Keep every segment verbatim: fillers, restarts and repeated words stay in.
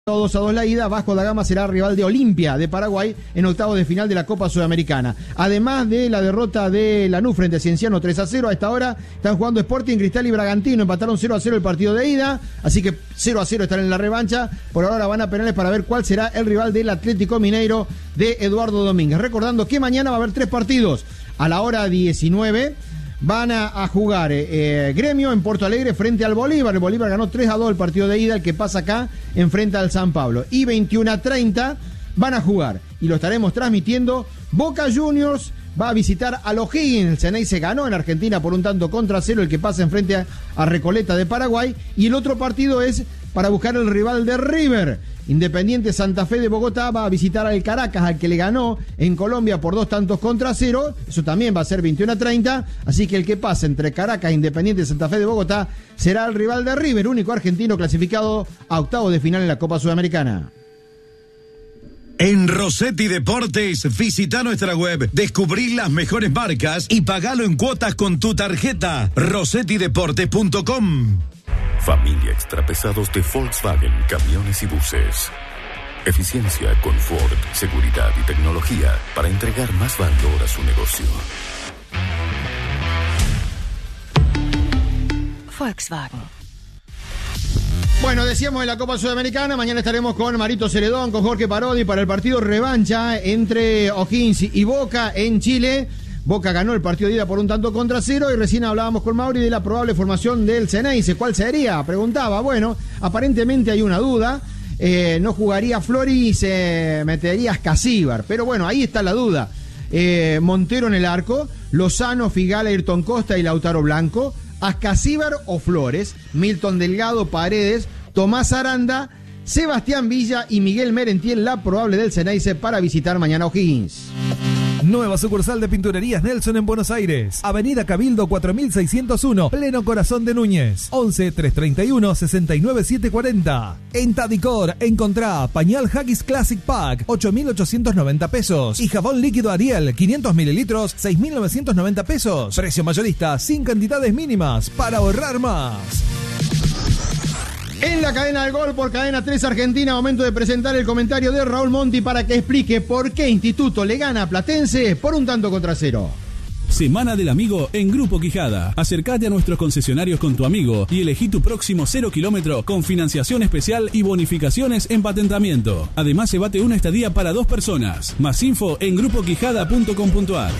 dos a dos la ida. Vasco da Gama será rival de Olimpia de Paraguay en octavos de final de la Copa Sudamericana. Además de la derrota de Lanús frente a Cienciano tres a cero, a esta hora están jugando Sporting Cristal y Bragantino, empataron cero a cero el partido de ida, así que cero a cero están en la revancha. Por ahora van a penales para ver cuál será el rival del Atlético Mineiro de Eduardo Domínguez. Recordando que mañana va a haber tres partidos. A la hora diecinueve van a, a jugar eh, Gremio en Porto Alegre frente al Bolívar. El Bolívar ganó tres a dos el partido de ida, el que pasa acá enfrenta al San Pablo. Y veintiuno a treinta van a jugar, y lo estaremos transmitiendo, Boca Juniors va a visitar a O'Higgins. El Ceneice ganó en Argentina por un tanto contra cero, el que pasa enfrente a, a Recoleta de Paraguay. Y el otro partido es para buscar el rival de River. Independiente Santa Fe de Bogotá va a visitar al Caracas, al que le ganó en Colombia por dos tantos contra cero. Eso también va a ser veintiuno a treinta. Así que el que pase entre Caracas e Independiente Santa Fe de Bogotá será el rival de River, único argentino clasificado a octavos de final en la Copa Sudamericana. En Rossetti Deportes, visita nuestra web, descubrí las mejores marcas y pagalo en cuotas con tu tarjeta. rossetti deportes punto com. Familia Extrapesados de Volkswagen Camiones y Buses. Eficiencia, confort, seguridad y tecnología para entregar más valor a su negocio. Volkswagen. Bueno, decíamos en la Copa Sudamericana, mañana estaremos con Marito Celedón, con Jorge Parodi para el partido revancha entre O'Higgins y Boca en Chile. Boca ganó el partido de ida por un tanto contra cero, y recién hablábamos con Mauri de la probable formación del Ceneice. ¿Cuál sería? Preguntaba. Bueno, aparentemente hay una duda. Eh, no jugaría Flori y se metería Ascasíbar. Pero bueno, ahí está la duda. Eh, Montero en el arco, Lozano, Figala, Ayrton Costa y Lautaro Blanco. Ascasíbar o Flores, Milton Delgado, Paredes, Tomás Aranda, Sebastián Villa y Miguel Merentiel, la probable del Ceneice para visitar mañana O'Higgins. Nueva sucursal de Pinturerías Nelson en Buenos Aires. Avenida Cabildo cuatro mil seiscientos uno, pleno corazón de Núñez. once, trescientos treinta y uno, sesenta y nueve, setecientos cuarenta. En Tadicor encontrá pañal Haggis Classic Pack, ocho mil ochocientos noventa pesos. Y jabón líquido Ariel, quinientos mililitros, seis mil novecientos noventa pesos. Precio mayorista, sin cantidades mínimas, para ahorrar más. En la cadena del gol por Cadena tres Argentina, momento de presentar el comentario de Raúl Monti para que explique por qué Instituto le gana a Platense por un tanto contra cero. Semana del Amigo en Grupo Quijada. Acércate a nuestros concesionarios con tu amigo y elegí tu próximo cero kilómetro con financiación especial y bonificaciones en patentamiento. Además, se bate una estadía para dos personas. Más info en grupo quijada punto com punto a r.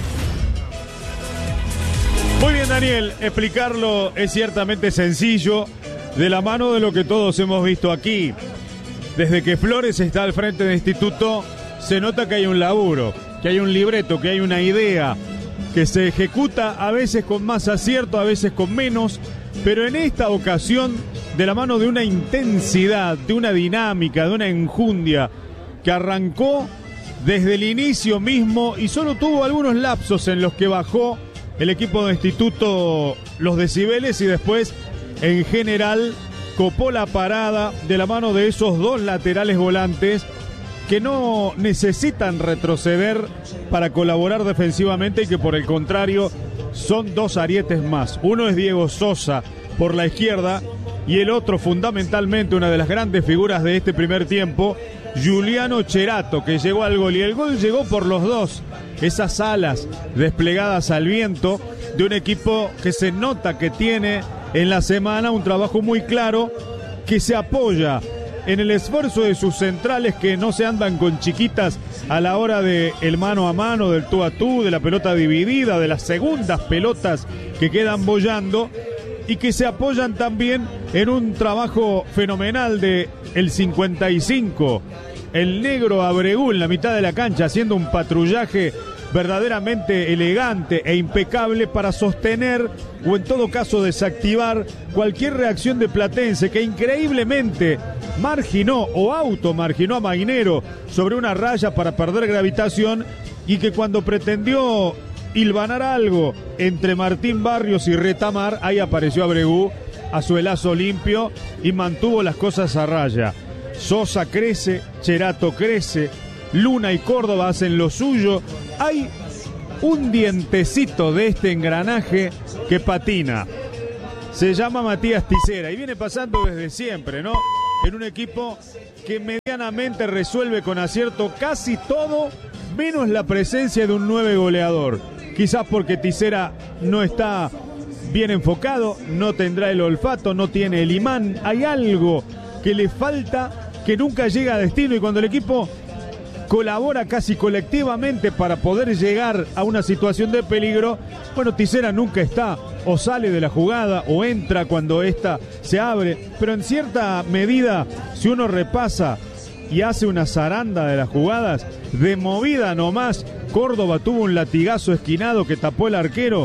Muy bien, Daniel, explicarlo es ciertamente sencillo, de la mano de lo que todos hemos visto aquí. Desde que Flores está al frente del instituto, se nota que hay un laburo, que hay un libreto, que hay una idea, que se ejecuta a veces con más acierto, a veces con menos, pero en esta ocasión, de la mano de una intensidad, de una dinámica, de una enjundia, que arrancó desde el inicio mismo y solo tuvo algunos lapsos en los que bajó el equipo de instituto los decibeles, y después en general copó la parada de la mano de esos dos laterales volantes que no necesitan retroceder para colaborar defensivamente, y que por el contrario son dos arietes más. Uno es Diego Sosa por la izquierda, y el otro, fundamentalmente una de las grandes figuras de este primer tiempo, Giuliano Cerato, que llegó al gol, y el gol llegó por los dos, esas alas desplegadas al viento de un equipo que se nota que tiene en la semana un trabajo muy claro, que se apoya en el esfuerzo de sus centrales, que no se andan con chiquitas a la hora de el mano a mano, del tú a tú, de la pelota dividida, de las segundas pelotas que quedan boyando, y que se apoyan también en un trabajo fenomenal de el cincuenta y cinco, el negro Abregú en la mitad de la cancha, haciendo un patrullaje verdaderamente elegante e impecable para sostener, o en todo caso desactivar, cualquier reacción de Platense, que increíblemente marginó o automarginó a Mainero sobre una raya para perder gravitación, y que cuando pretendió hilvanar algo entre Martín Barrios y Retamar, ahí apareció Abregú a su helazo limpio y mantuvo las cosas a raya. Sosa crece, Cerato crece, Luna y Córdoba hacen lo suyo. Hay un dientecito de este engranaje que patina. Se llama Matías Tisera y viene pasando desde siempre, ¿no? en un equipo que medianamente resuelve con acierto casi todo, menos la presencia de un nueve goleador. Quizás porque Tisera no está bien enfocado, no tendrá el olfato, no tiene el imán. Hay algo que le falta, que nunca llega a destino, y cuando el equipo colabora casi colectivamente para poder llegar a una situación de peligro, bueno, Tisera nunca está, o sale de la jugada o entra cuando ésta se abre, pero en cierta medida, si uno repasa y hace una zaranda de las jugadas, de movida nomás, Córdoba tuvo un latigazo esquinado que tapó el arquero,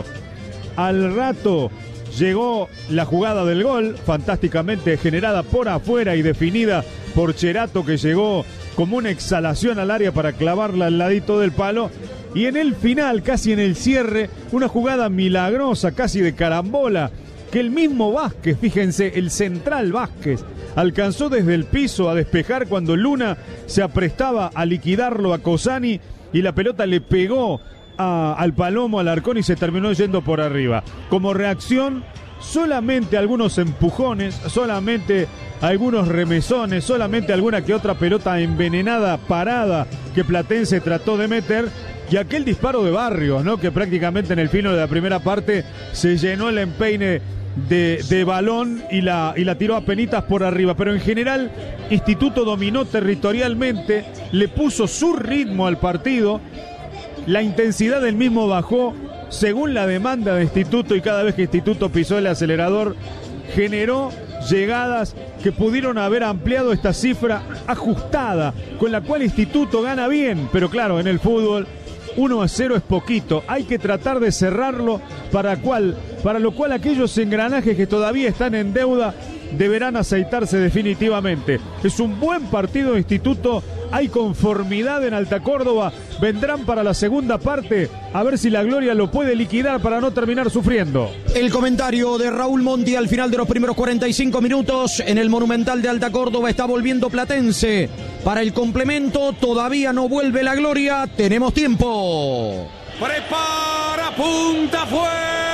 al rato llegó la jugada del gol, fantásticamente generada por afuera y definida por Cherato, que llegó como una exhalación al área para clavarla al ladito del palo. Y en el final, casi en el cierre, una jugada milagrosa, casi de carambola, que el mismo Vázquez, fíjense, el central Vázquez, alcanzó desde el piso a despejar cuando Luna se aprestaba a liquidarlo a Cosani y la pelota le pegó a, al Palomo, al Arcón, y se terminó yendo por arriba. Como reacción, solamente algunos empujones, solamente algunos remesones, solamente alguna que otra pelota envenenada, parada, que Platense trató de meter, y aquel disparo de Barrios, ¿no?, que prácticamente en el fino de la primera parte se llenó el empeine de, de balón y la, y la tiró a penitas por arriba. Pero en general, Instituto dominó territorialmente, le puso su ritmo al partido, la intensidad del mismo bajó según la demanda de Instituto, y cada vez que Instituto pisó el acelerador generó llegadas que pudieron haber ampliado esta cifra ajustada, con la cual Instituto gana bien, pero claro, en el fútbol uno a cero es poquito, hay que tratar de cerrarlo, para, cual, para lo cual aquellos engranajes que todavía están en deuda deberán aceitarse definitivamente. Es un buen partido de Instituto, hay conformidad en Alta Córdoba, vendrán para la segunda parte a ver si la Gloria lo puede liquidar para no terminar sufriendo. El comentario de Raúl Monti al final de los primeros cuarenta y cinco minutos en el Monumental de Alta Córdoba. Está volviendo Platense para el complemento, todavía no vuelve la Gloria, tenemos tiempo. Prepara, punta, fue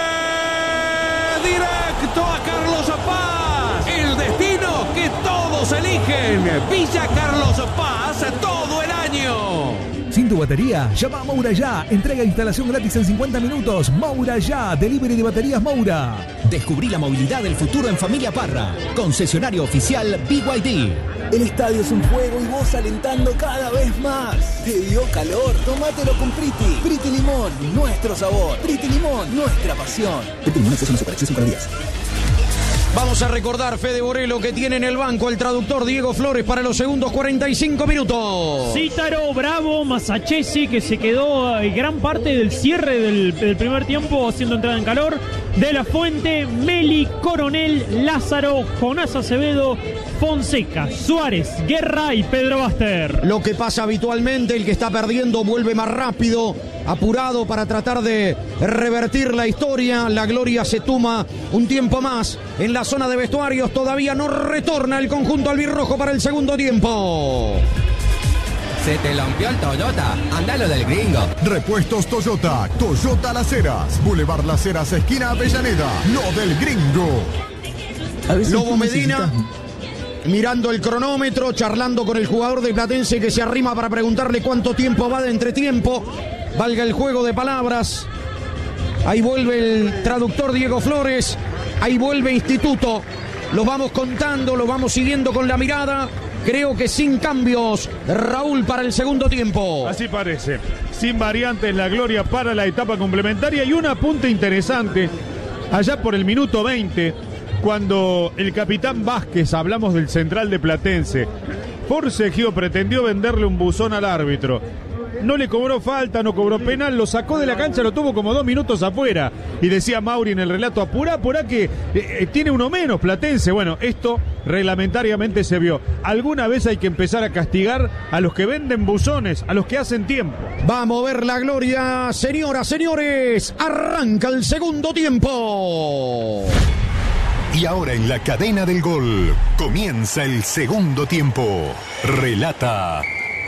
directo a Carlos Paz, el destino que todos eligen. Villa Carlos Paz todo el año. Sin tu batería, llama a Moura Ya. Entrega e instalación gratis en cincuenta minutos. Moura Ya, delivery de baterías Moura. Descubrí la movilidad del futuro en Familia Parra. Concesionario oficial B Y D. El estadio es un juego y vos alentando cada vez más. ¿Te dio calor? Tómatelo con Priti. Priti Limón, nuestro sabor. Priti Limón, nuestra pasión. Priti Limón, acceso a super acceso para días. Vamos a recordar, Fede Borelo, que tiene en el banco el traductor Diego Flores para los segundos cuarenta y cinco minutos. Cítaro, Bravo, Masachesi, que se quedó gran parte del cierre del, del primer tiempo haciendo entrada en calor. De la Fuente, Meli, Coronel, Lázaro, Jonás Acevedo, Fonseca, Suárez, Guerra y Pedro Baster. Lo que pasa habitualmente, el que está perdiendo vuelve más rápido, apurado para tratar de revertir la historia. La Gloria se toma un tiempo más en la zona de vestuarios, todavía no retorna el conjunto albirrojo para el segundo tiempo. Se te lampió el Toyota, andalo del gringo. Repuestos Toyota, Toyota Las Heras, Boulevard Las Heras, esquina Avellaneda, lo del gringo. Lobo Medina, mirando el cronómetro, charlando con el jugador de Platense que se arrima para preguntarle cuánto tiempo va de entretiempo. Valga el juego de palabras. Ahí vuelve el traductor Diego Flores, ahí vuelve Instituto. Los vamos contando, los vamos siguiendo con la mirada. Creo que sin cambios, Raúl, para el segundo tiempo. Así parece. Sin variantes, la Gloria para la etapa complementaria. Y un apunte interesante, allá por el minuto veinte, cuando el capitán Vázquez, hablamos del central de Platense, forcejeó, pretendió venderle un buzón al árbitro. No le cobró falta, no cobró penal, lo sacó de la cancha, lo tuvo como dos minutos afuera. Y decía Mauri en el relato, apurá, apurá que eh, tiene uno menos Platense. Bueno, esto reglamentariamente se vio. Alguna vez hay que empezar a castigar a los que venden buzones, a los que hacen tiempo. Va a mover la Gloria, señoras, señores, arranca el segundo tiempo. Y ahora en la cadena del gol comienza el segundo tiempo. Relata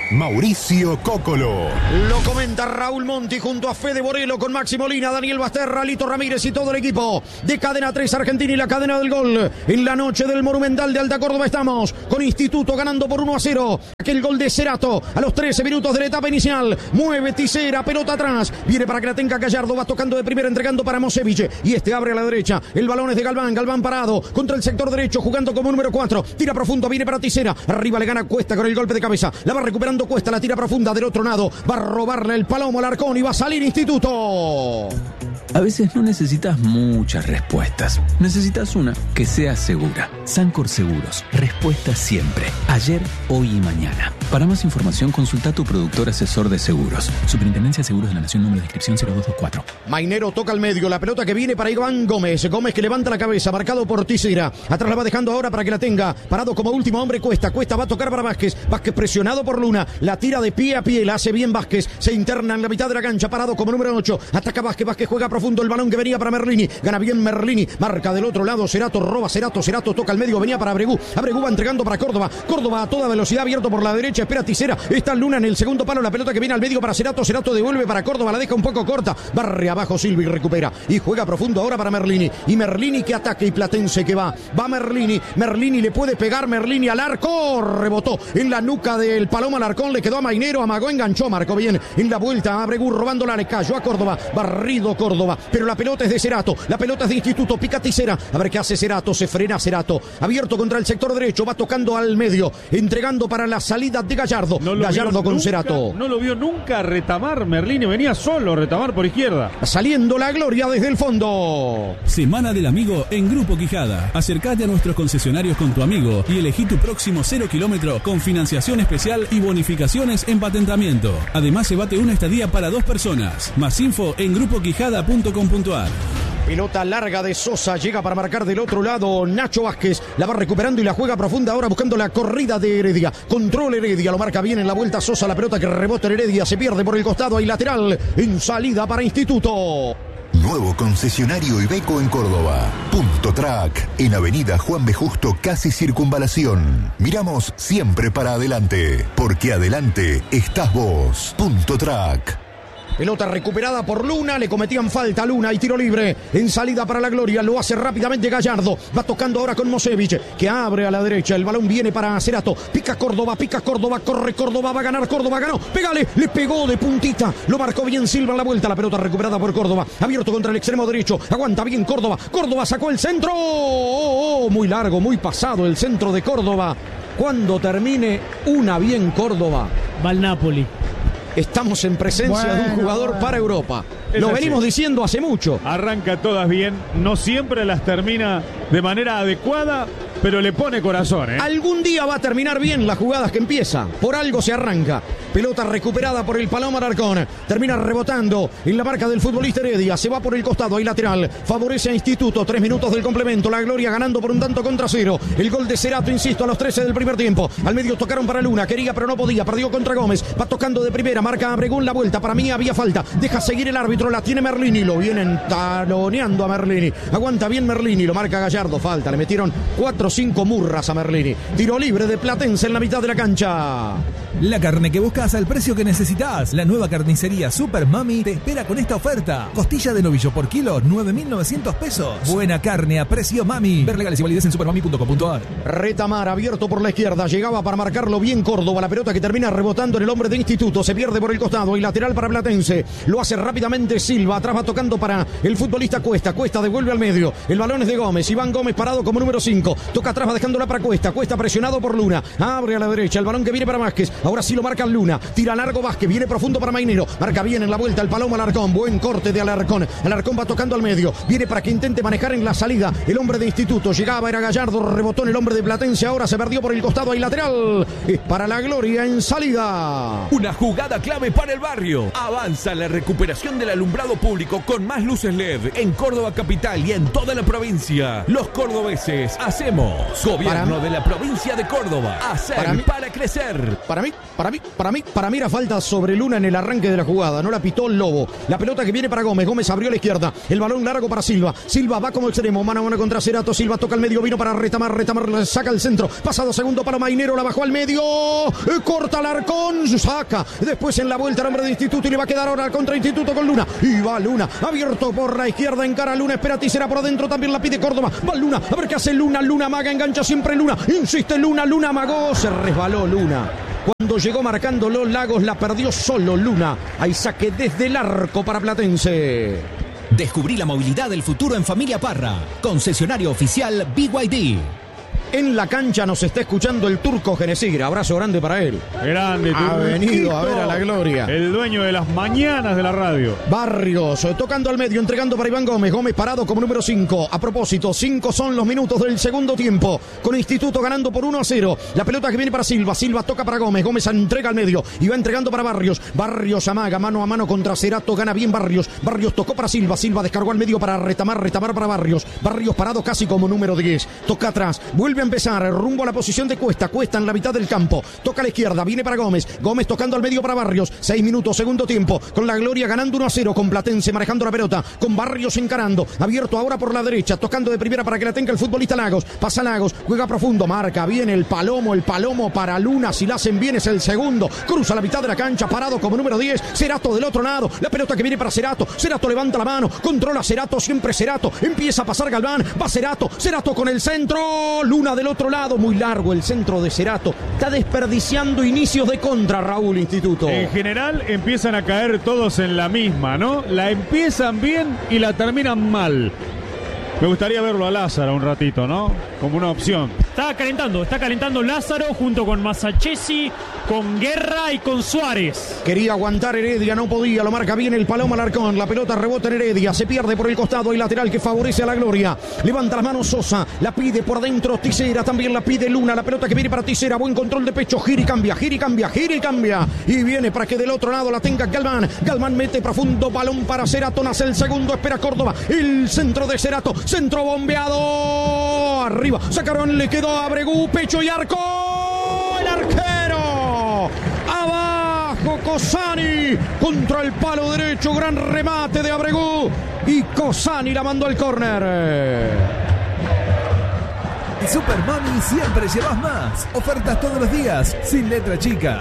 Mauricio Cócolo. Lo comenta Raúl Monti junto a Fede Borelo con Maxi Molina, Daniel Basterra, Lito Ramírez y todo el equipo de Cadena tres Argentina y la cadena del gol. En la noche del Monumental de Alta Córdoba estamos con Instituto ganando por uno a cero. Aquel gol de Cerato a los trece minutos de la etapa inicial. Mueve Tisera, pelota atrás. Viene para que la tenga Gallardo, va tocando de primera, entregando para Mosevich. Y este abre a la derecha. El balón es de Galván, Galván parado contra el sector derecho, jugando como número cuatro. Tira profundo, viene para Tisera. Arriba le gana Cuesta con el golpe de cabeza. La va recuperando Cuesta, la tira profunda del otro lado. Va a robarle el palomo al Arcón y va a salir Instituto. A veces no necesitas muchas respuestas. Necesitas una que sea segura. Sancor Seguros. Respuesta siempre. Ayer, hoy y mañana. Para más información, consulta a tu productor asesor de seguros. Superintendencia de Seguros de la Nación, número de inscripción cero dos dos cuatro. Mainero toca al medio. La pelota que viene para Iván Gómez. Gómez que levanta la cabeza, marcado por Tisera. Atrás la va dejando ahora para que la tenga. Parado como último hombre Cuesta. Cuesta va a tocar para Vázquez. Vázquez presionado por Luna. La tira de pie a pie. La hace bien Vázquez. Se interna en la mitad de la cancha. Parado como número ocho. Ataca Vázquez. Vázquez juega profundo. El balón que venía para Merlini. Gana bien Merlini. Marca del otro lado. Cerato roba. Cerato. Cerato toca al medio. Venía para Abregú. Abregú va entregando para Córdoba. Córdoba a toda velocidad. Abierto por la derecha. Espera Tisera. Está Luna en el segundo palo. La pelota que viene al medio para Cerato. Cerato devuelve para Córdoba. La deja un poco corta. Barre abajo Silvi. Recupera. Y juega profundo ahora para Merlini. Y Merlini que ataca y Platense que va. Va Merlini. Merlini le puede pegar. Merlini al arco. Rebotó en la nuca del Paloma Alarcón. Le quedó a Mainero. Amagó. Enganchó. Marcó bien. En la vuelta. Abregú robándola. Le cayó a Córdoba. Barrido Córdoba. Pero la pelota es de Cerato. La pelota es de Instituto. Pica Tisera. A ver qué hace Cerato. Se frena Cerato. Abierto contra el sector derecho. Va tocando al medio. Entregando para la salida de Gallardo. No Gallardo con nunca, Cerato. No lo vio nunca retamar Merlini. Venía solo retamar por izquierda. Saliendo la gloria desde el fondo. Semana del Amigo en Grupo Quijada. Acércate a nuestros concesionarios con tu amigo y elegí tu próximo cero kilómetro con financiación especial y bonificaciones en patentamiento. Además, se bate una estadía para dos personas. Más info en grupo quijada punto com punto a r. Pelota larga de Sosa, llega para marcar del otro lado Nacho Vázquez, la va recuperando y la juega profunda ahora buscando la corrida de Heredia. Control Heredia, lo marca bien en la vuelta Sosa, la pelota que rebota en Heredia, se pierde por el costado, hay lateral en salida para Instituto. Nuevo concesionario Iveco en Córdoba. Punto Track, en Avenida Juan B. Justo, casi Circunvalación. Miramos siempre para adelante, porque adelante estás vos. Punto Track. Pelota recuperada por Luna, le cometían falta a Luna y tiro libre en salida para la gloria, lo hace rápidamente Gallardo, va tocando ahora con Mosevich, que abre a la derecha, el balón viene para Cerato, pica Córdoba, pica Córdoba, corre Córdoba, va a ganar Córdoba, ganó, pégale, le pegó de puntita, lo marcó bien Silva en la vuelta, la pelota recuperada por Córdoba, abierto contra el extremo derecho, aguanta bien Córdoba, Córdoba sacó el centro, oh, oh, muy largo, muy pasado el centro de Córdoba, cuando termine una bien Córdoba, va al Napoli. Estamos en presencia bueno, de un jugador bueno. para Europa. Es Lo así. venimos diciendo hace mucho. Arranca todas bien, no siempre las termina de manera adecuada, pero le pone corazón, ¿eh? Algún día va a terminar bien las jugadas que empieza. Por algo se arranca. Pelota recuperada por el Paloma Alarcón. Termina rebotando en la marca del futbolista Heredia. Se va por el costado, hay lateral. Favorece a Instituto. Tres minutos del complemento. La Gloria ganando por un tanto contra cero. El gol de Cerato, insisto, a los trece del primer tiempo. Al medio tocaron para Luna. Quería, pero no podía. Perdió contra Gómez. Va tocando de primera. Marca Abregún la vuelta. Para mí había falta. Deja seguir el árbitro. La tiene Merlini. Lo vienen taloneando a Merlini. Aguanta bien Merlini. Lo marca Gallardo. Falta. Le metieron cuatro o cinco murras a Merlini. Tiro libre de Platense en la mitad de la cancha. La carne que buscas al precio que necesitas. La nueva carnicería Super Mami te espera con esta oferta. Costilla de novillo por kilo, nueve mil novecientos pesos. Buena carne a precio Mami. Ver legales y validez en supermami punto com punto a r. Retamar abierto por la izquierda. Llegaba para marcarlo bien Córdoba. La pelota que termina rebotando en el hombre de Instituto. Se pierde por el costado y lateral para Platense. Lo hace rápidamente Silva. Atrás va tocando para el futbolista Cuesta. Cuesta devuelve al medio. El balón es de Gómez. Iván Gómez parado como número cinco. Toca atrás, va dejándola para Cuesta. Cuesta presionado por Luna. Abre a la derecha. El balón que viene para Vázquez. Ahora sí lo marca Luna. Tira largo Vázquez. Viene profundo para Mainero. Marca bien en la vuelta el Paloma Alarcón. Buen corte de Alarcón. Alarcón va tocando al medio. Viene para que intente manejar en la salida. El hombre de Instituto. Llegaba, era Gallardo. Rebotó en el hombre de Platense. Ahora se perdió por el costado. Hay lateral. Es para la Gloria en salida. Una jugada clave para el barrio. Avanza la recuperación del alumbrado público con más luces L E D en Córdoba capital y en toda la provincia. Los cordobeses hacemos. Gobierno para... de la provincia de Córdoba. Hacer para, para crecer. Para mí, para mí, para mí, para mí era falta sobre Luna en el arranque de la jugada. No la pitó el Lobo. La pelota que viene para Gómez. Gómez abrió a la izquierda. El balón largo para Silva. Silva va como extremo. Mano a mano contra Cerato. Silva toca el medio. Vino para retamar. Retamar saca el centro. Pasado segundo para Mainero. La bajó al medio. Corta Alarcón. Saca. Después en la vuelta el hombre de Instituto. Y le va a quedar ahora contra Instituto con Luna. Y va Luna. Abierto por la izquierda. Encara Luna. Espera Tisera por adentro. También la pide Córdoba. Va Luna. A ver qué hace Luna. Luna maga. Engancha siempre Luna. Insiste Luna. Luna magó. Se resbaló Luna. Cuando llegó marcando los Lagos, la perdió solo Luna. Hay saque desde el arco para Platense. Descubrí la movilidad del futuro en Familia Parra. Concesionario oficial B Y D. En la cancha nos está escuchando el Turco Genesir. Abrazo grande para él. Grande, Ha Turquito. venido a ver a la gloria. El dueño de las mañanas de la radio. Barrios, tocando al medio, entregando para Iván Gómez. Gómez parado como número cinco. A propósito, cinco son los minutos del segundo tiempo. Con Instituto ganando por uno a cero. La pelota que viene para Silva. Silva toca para Gómez. Gómez entrega al medio. Y va entregando para Barrios. Barrios amaga mano a mano contra Cerato. Gana bien Barrios. Barrios tocó para Silva. Silva descargó al medio para retamar. Retamar para Barrios. Barrios parado casi como número diez. Toca atrás. Vuelve a empezar. Rumbo a la posición de Cuesta. Cuesta en la mitad del campo. Toca a la izquierda. Viene para Gómez. Gómez tocando al medio para Barrios. Seis minutos, segundo tiempo. Con la Gloria ganando uno a cero. Con Platense manejando la pelota. Con Barrios encarando. Abierto ahora por la derecha. Tocando de primera para que la tenga el futbolista Lagos. Pasa Lagos. Juega profundo. Marca bien el Palomo. El Palomo para Luna. Si la hacen bien es el segundo. Cruza la mitad de la cancha. Parado como número diez. Cerato del otro lado. La pelota que viene para Cerato. Cerato levanta la mano. Controla Cerato. Siempre Cerato. Empieza a pasar Galván. Va Cerato. Cerato con el centro. Luna del otro lado. Muy largo el centro de Cerato. Está desperdiciando inicios de contra, Raúl Instituto. En general empiezan a caer todos en la misma, ¿no? La empiezan bien y la terminan mal. Me gustaría verlo a Lázaro un ratito, ¿no? Como una opción. Está calentando, está calentando Lázaro junto con Masachesi, con Guerra y con Suárez. Quería aguantar Heredia, no podía, lo marca bien el Paloma Alarcón, la pelota rebota en Heredia, se pierde por el costado, hay lateral que favorece a la Gloria. Levanta las manos Sosa, la pide por adentro Tisera, también la pide Luna, la pelota que viene para Tisera, buen control de pecho, gira y cambia, gira y cambia, gira y cambia. Y viene para que del otro lado la tenga Galván. Galván mete profundo, balón para Cerato, nace el segundo, espera Córdoba, el centro de Cerato, centro bombeado, arriba, sacaron, le quedó a Abregú, pecho y arco, el arquero, abajo Cosani, contra el palo derecho, gran remate de Abregú, y Cosani la mandó al córner. En Super Mami siempre llevas más. Ofertas todos los días, sin letra chica.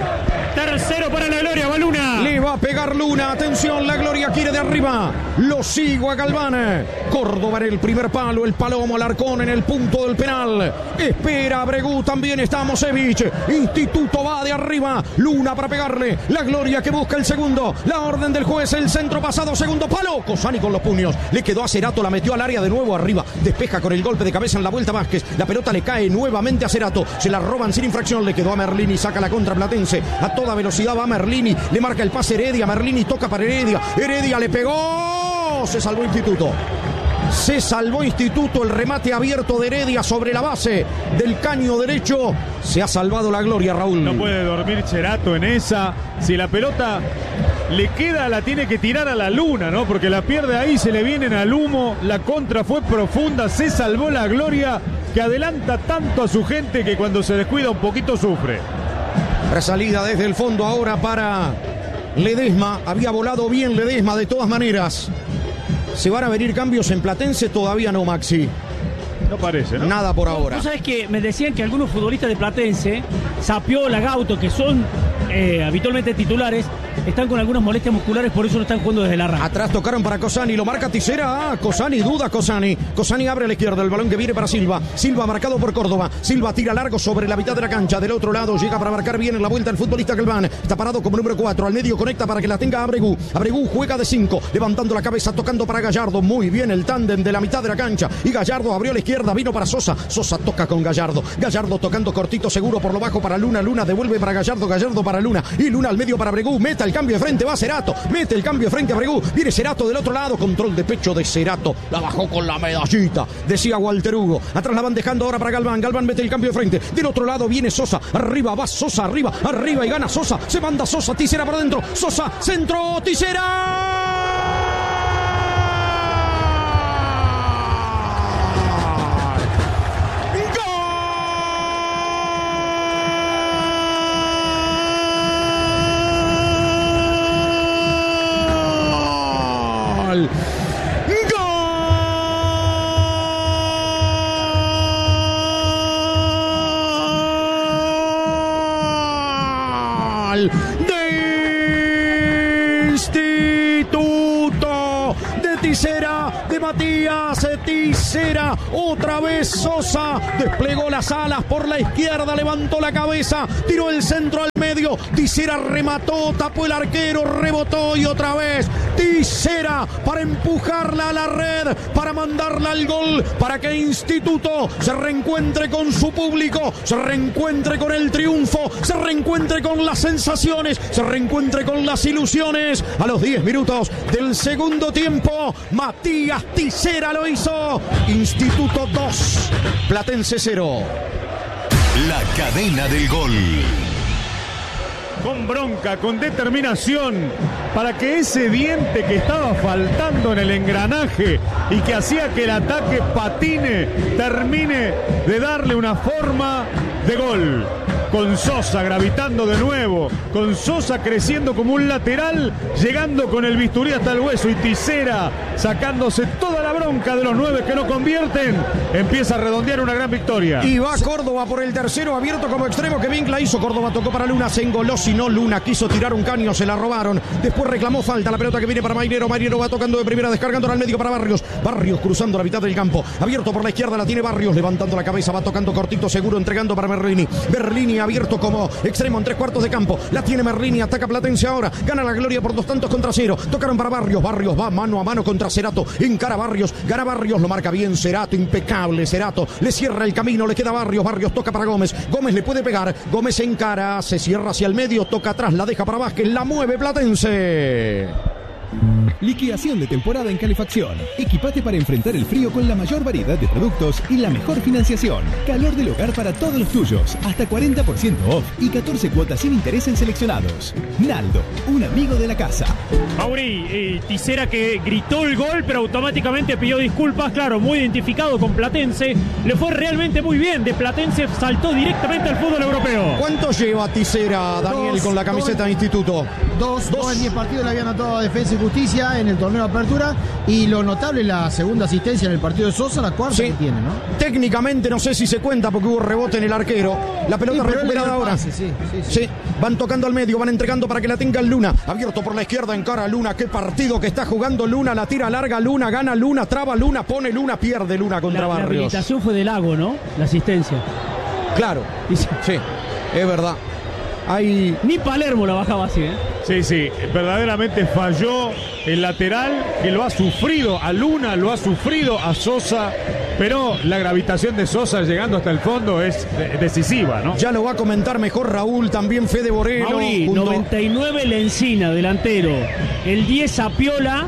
Tercero para la Gloria, va Luna. Le va a pegar Luna, atención, la Gloria quiere de arriba. Lo sigo a Galván. Córdoba en el primer palo, el Palomo Alarcón en el punto del penal. Espera Abregú, también está Mosevich. Instituto va de arriba. Luna para pegarle. La Gloria que busca el segundo. La orden del juez, el centro pasado, segundo palo. Cosani con los puños. Le quedó a Cerato, la metió al área de nuevo arriba. Despeja con el golpe de cabeza en la vuelta Vázquez. La pelota le cae nuevamente a Cerato. Se la roban sin infracción. Le quedó a Merlini, saca la contra Platense. A toda velocidad va Merlini. Le marca el pase Heredia. Merlini toca para Heredia. Heredia le pegó. Se salvó Instituto. Se salvó Instituto. El remate abierto de Heredia sobre la base del caño derecho. Se ha salvado la Gloria, Raúl. No puede dormir Cerato en esa. Si la pelota le queda, la tiene que tirar a la Luna, ¿no? Porque la pierde ahí, se le vienen al humo. La contra fue profunda. Se salvó la Gloria, que adelanta tanto a su gente que cuando se descuida un poquito sufre. Resalida desde el fondo ahora para Ledesma. Había volado bien Ledesma de todas maneras. ¿Se van a venir cambios en Platense? Todavía no, Maxi. No parece, ¿no? Nada por ahora. Vos sabés que me decían que algunos futbolistas de Platense, Sapiola, Gauto, que son eh, habitualmente titulares, están con algunas molestias musculares, por eso no están jugando desde el arranque. Atrás tocaron para Cosani, lo marca Tisera. Ah, Cosani, duda Cosani. Cosani abre a la izquierda, el balón que viene para Silva. Silva marcado por Córdoba. Silva tira largo sobre la mitad de la cancha. Del otro lado llega para marcar bien en la vuelta el futbolista Galván. Está parado como número cuatro. Al medio conecta para que la tenga Abregú. Abregú juega de cinco, levantando la cabeza, tocando para Gallardo. Muy bien el tándem de la mitad de la cancha. Y Gallardo abrió a la izquierda, vino para Sosa. Sosa toca con Gallardo. Gallardo tocando cortito, seguro por lo bajo para Luna. Luna devuelve para Gallardo. Gallardo para Luna. Y Luna al medio para Abregú. Meta el cambio de frente, va Cerato. Mete el cambio de frente a Abregú. Viene Cerato del otro lado. Control de pecho de Cerato. La bajó con la medallita. Decía Walter Hugo. Atrás la van dejando ahora para Galván. Galván mete el cambio de frente. Del otro lado viene Sosa. Arriba va Sosa. Arriba. Arriba y gana Sosa. Se manda Sosa. Tisera por adentro. Sosa. Centro. Tisera. final de Instituto de Tisera, de Matías Tisera. Otra vez Sosa desplegó las alas por la izquierda, levantó la cabeza, tiró el centro al medio. Tisera remató, tapó el arquero, rebotó y otra vez Tisera para empujarla a la red, para mandarla al gol, para que Instituto se reencuentre con su público, se reencuentre con el triunfo, se reencuentre con las sensaciones, se reencuentre con las ilusiones. A los diez minutos del segundo tiempo, Matías Tisera lo hizo. Instituto dos, Platense cero. La cadena del gol. Con bronca, con determinación, para que ese diente que estaba faltando en el engranaje y que hacía que el ataque patine, termine de darle una forma de gol. Con Sosa gravitando de nuevo, con Sosa creciendo como un lateral, llegando con el bisturí hasta el hueso, y Tisera sacándose toda la bronca de los nueve que no convierten, empieza a redondear una gran victoria. Y va Córdoba por el tercero, abierto como extremo, que bien la hizo. Córdoba tocó para Luna, se engoló, si no Luna quiso tirar un caño, se la robaron. Después reclamó falta, la pelota que viene para Mainero. Mainero va tocando de primera, descargando al medio para Barrios. Barrios cruzando la mitad del campo, abierto por la izquierda, la tiene Barrios, levantando la cabeza, va tocando cortito, seguro, entregando para Merlini. Merlini abierto como extremo en tres cuartos de campo, la tiene Merlini, ataca Platense ahora, gana la Gloria por dos tantos contra cero. Tocaron para Barrios, Barrios va mano a mano contra Cerato, encara Barrios, gana Barrios, lo marca bien Cerato, impecable Cerato, le cierra el camino, le queda Barrios, Barrios toca para Gómez, Gómez le puede pegar, Gómez encara, se cierra hacia el medio, toca atrás, la deja para Vázquez, la mueve Platense. Liquidación de temporada en calefacción. Equipate para enfrentar el frío con la mayor variedad de productos y la mejor financiación. Calor del hogar para todos los tuyos. Hasta cuarenta por ciento off y catorce cuotas sin interés en seleccionados. Naldo, un amigo de la casa. Mauri, eh, Tisera que gritó el gol, pero automáticamente pidió disculpas. Claro, muy identificado con Platense. Le fue realmente muy bien. De Platense saltó directamente al fútbol europeo. ¿Cuánto lleva Tisera, Daniel, dos, con la camiseta dos, de Instituto? Dos, dos, dos en diez partidos le habían anotado a Defensa y Justicia en el torneo de apertura, y lo notable, la segunda asistencia en el partido de Sosa, la cuarta sí. que tiene, ¿no? Técnicamente no sé si se cuenta porque hubo rebote en el arquero. La pelota sí, recuperada ahora. Pase, sí, sí, sí. sí, van tocando al medio, van entregando para que la tenga Luna. Abierto por la izquierda, encara Luna. Qué partido que está jugando Luna, la tira larga Luna, gana Luna, traba Luna, pone Luna, pierde Luna contra la, Barrios. La habilitación fue de Lago, ¿no? La asistencia. Claro, sí, es verdad. Hay... Ni Palermo la bajaba así, ¿eh? Sí, sí, verdaderamente falló el lateral, que lo ha sufrido a Luna, lo ha sufrido a Sosa, pero la gravitación de Sosa llegando hasta el fondo es decisiva, ¿no? Ya lo va a comentar mejor Raúl, también Fede Borelo. Mauri, junto... noventa y nueve Lencina, delantero, el diez Zapiola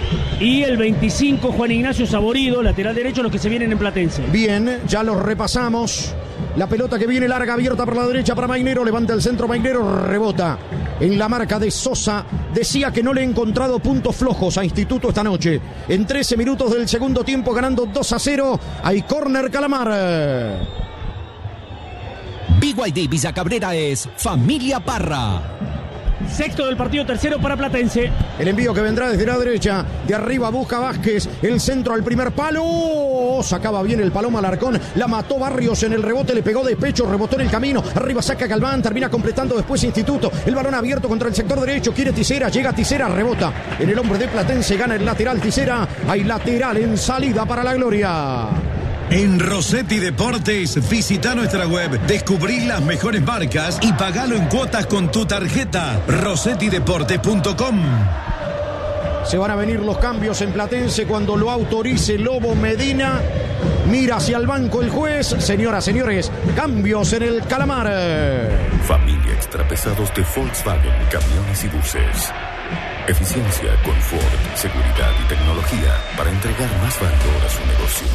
y el veinticinco Juan Ignacio Saborido, lateral derecho, los que se vienen en Platense. Bien, ya los repasamos. La pelota que viene larga, abierta por la derecha para Mainero, levanta el centro Mainero, rebota en la marca de Sosa. Decía que no le he encontrado puntos flojos a Instituto esta noche. En trece minutos del segundo tiempo, ganando dos a cero. Hay córner Calamar. B Y D Villa Cabrera es Familia Parra. Sexto del partido, tercero para Platense. El envío que vendrá desde la derecha. De arriba busca Vázquez. El centro al primer palo. Sacaba bien el Paloma Alarcón. La mató Barrios en el rebote. Le pegó de pecho. Rebotó en el camino. Arriba saca Galván. Termina completando después Instituto. El balón abierto contra el sector derecho. Quiere Tisera. Llega Tisera. Rebota en el hombre de Platense. Gana el lateral Tisera. Hay lateral en salida para la Gloria. En Rossetti Deportes, visita nuestra web, descubrí las mejores marcas y pagalo en cuotas con tu tarjeta. rossetti deportes punto com. Se van a venir los cambios en Platense cuando lo autorice Lobo Medina. Mira hacia el banco el juez. Señoras, señores, cambios en el Calamar. Familia Extrapesados de Volkswagen, camiones y buses. Eficiencia, confort, seguridad y tecnología para entregar más valor a su negocio.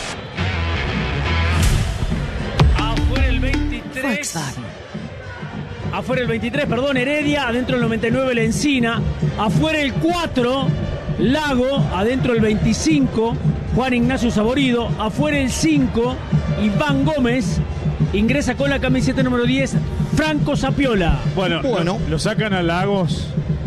Volkswagen. Afuera el veintitrés, perdón, Heredia. Adentro el noventa y nueve, Lencina. Afuera el cuatro, Lago. Adentro el veinticinco, Juan Ignacio Saborido. Afuera el cinco, Iván Gómez. Ingresa con la camiseta número diez, Franco Zapiola. Bueno, bueno. Lo, lo sacan a Lagos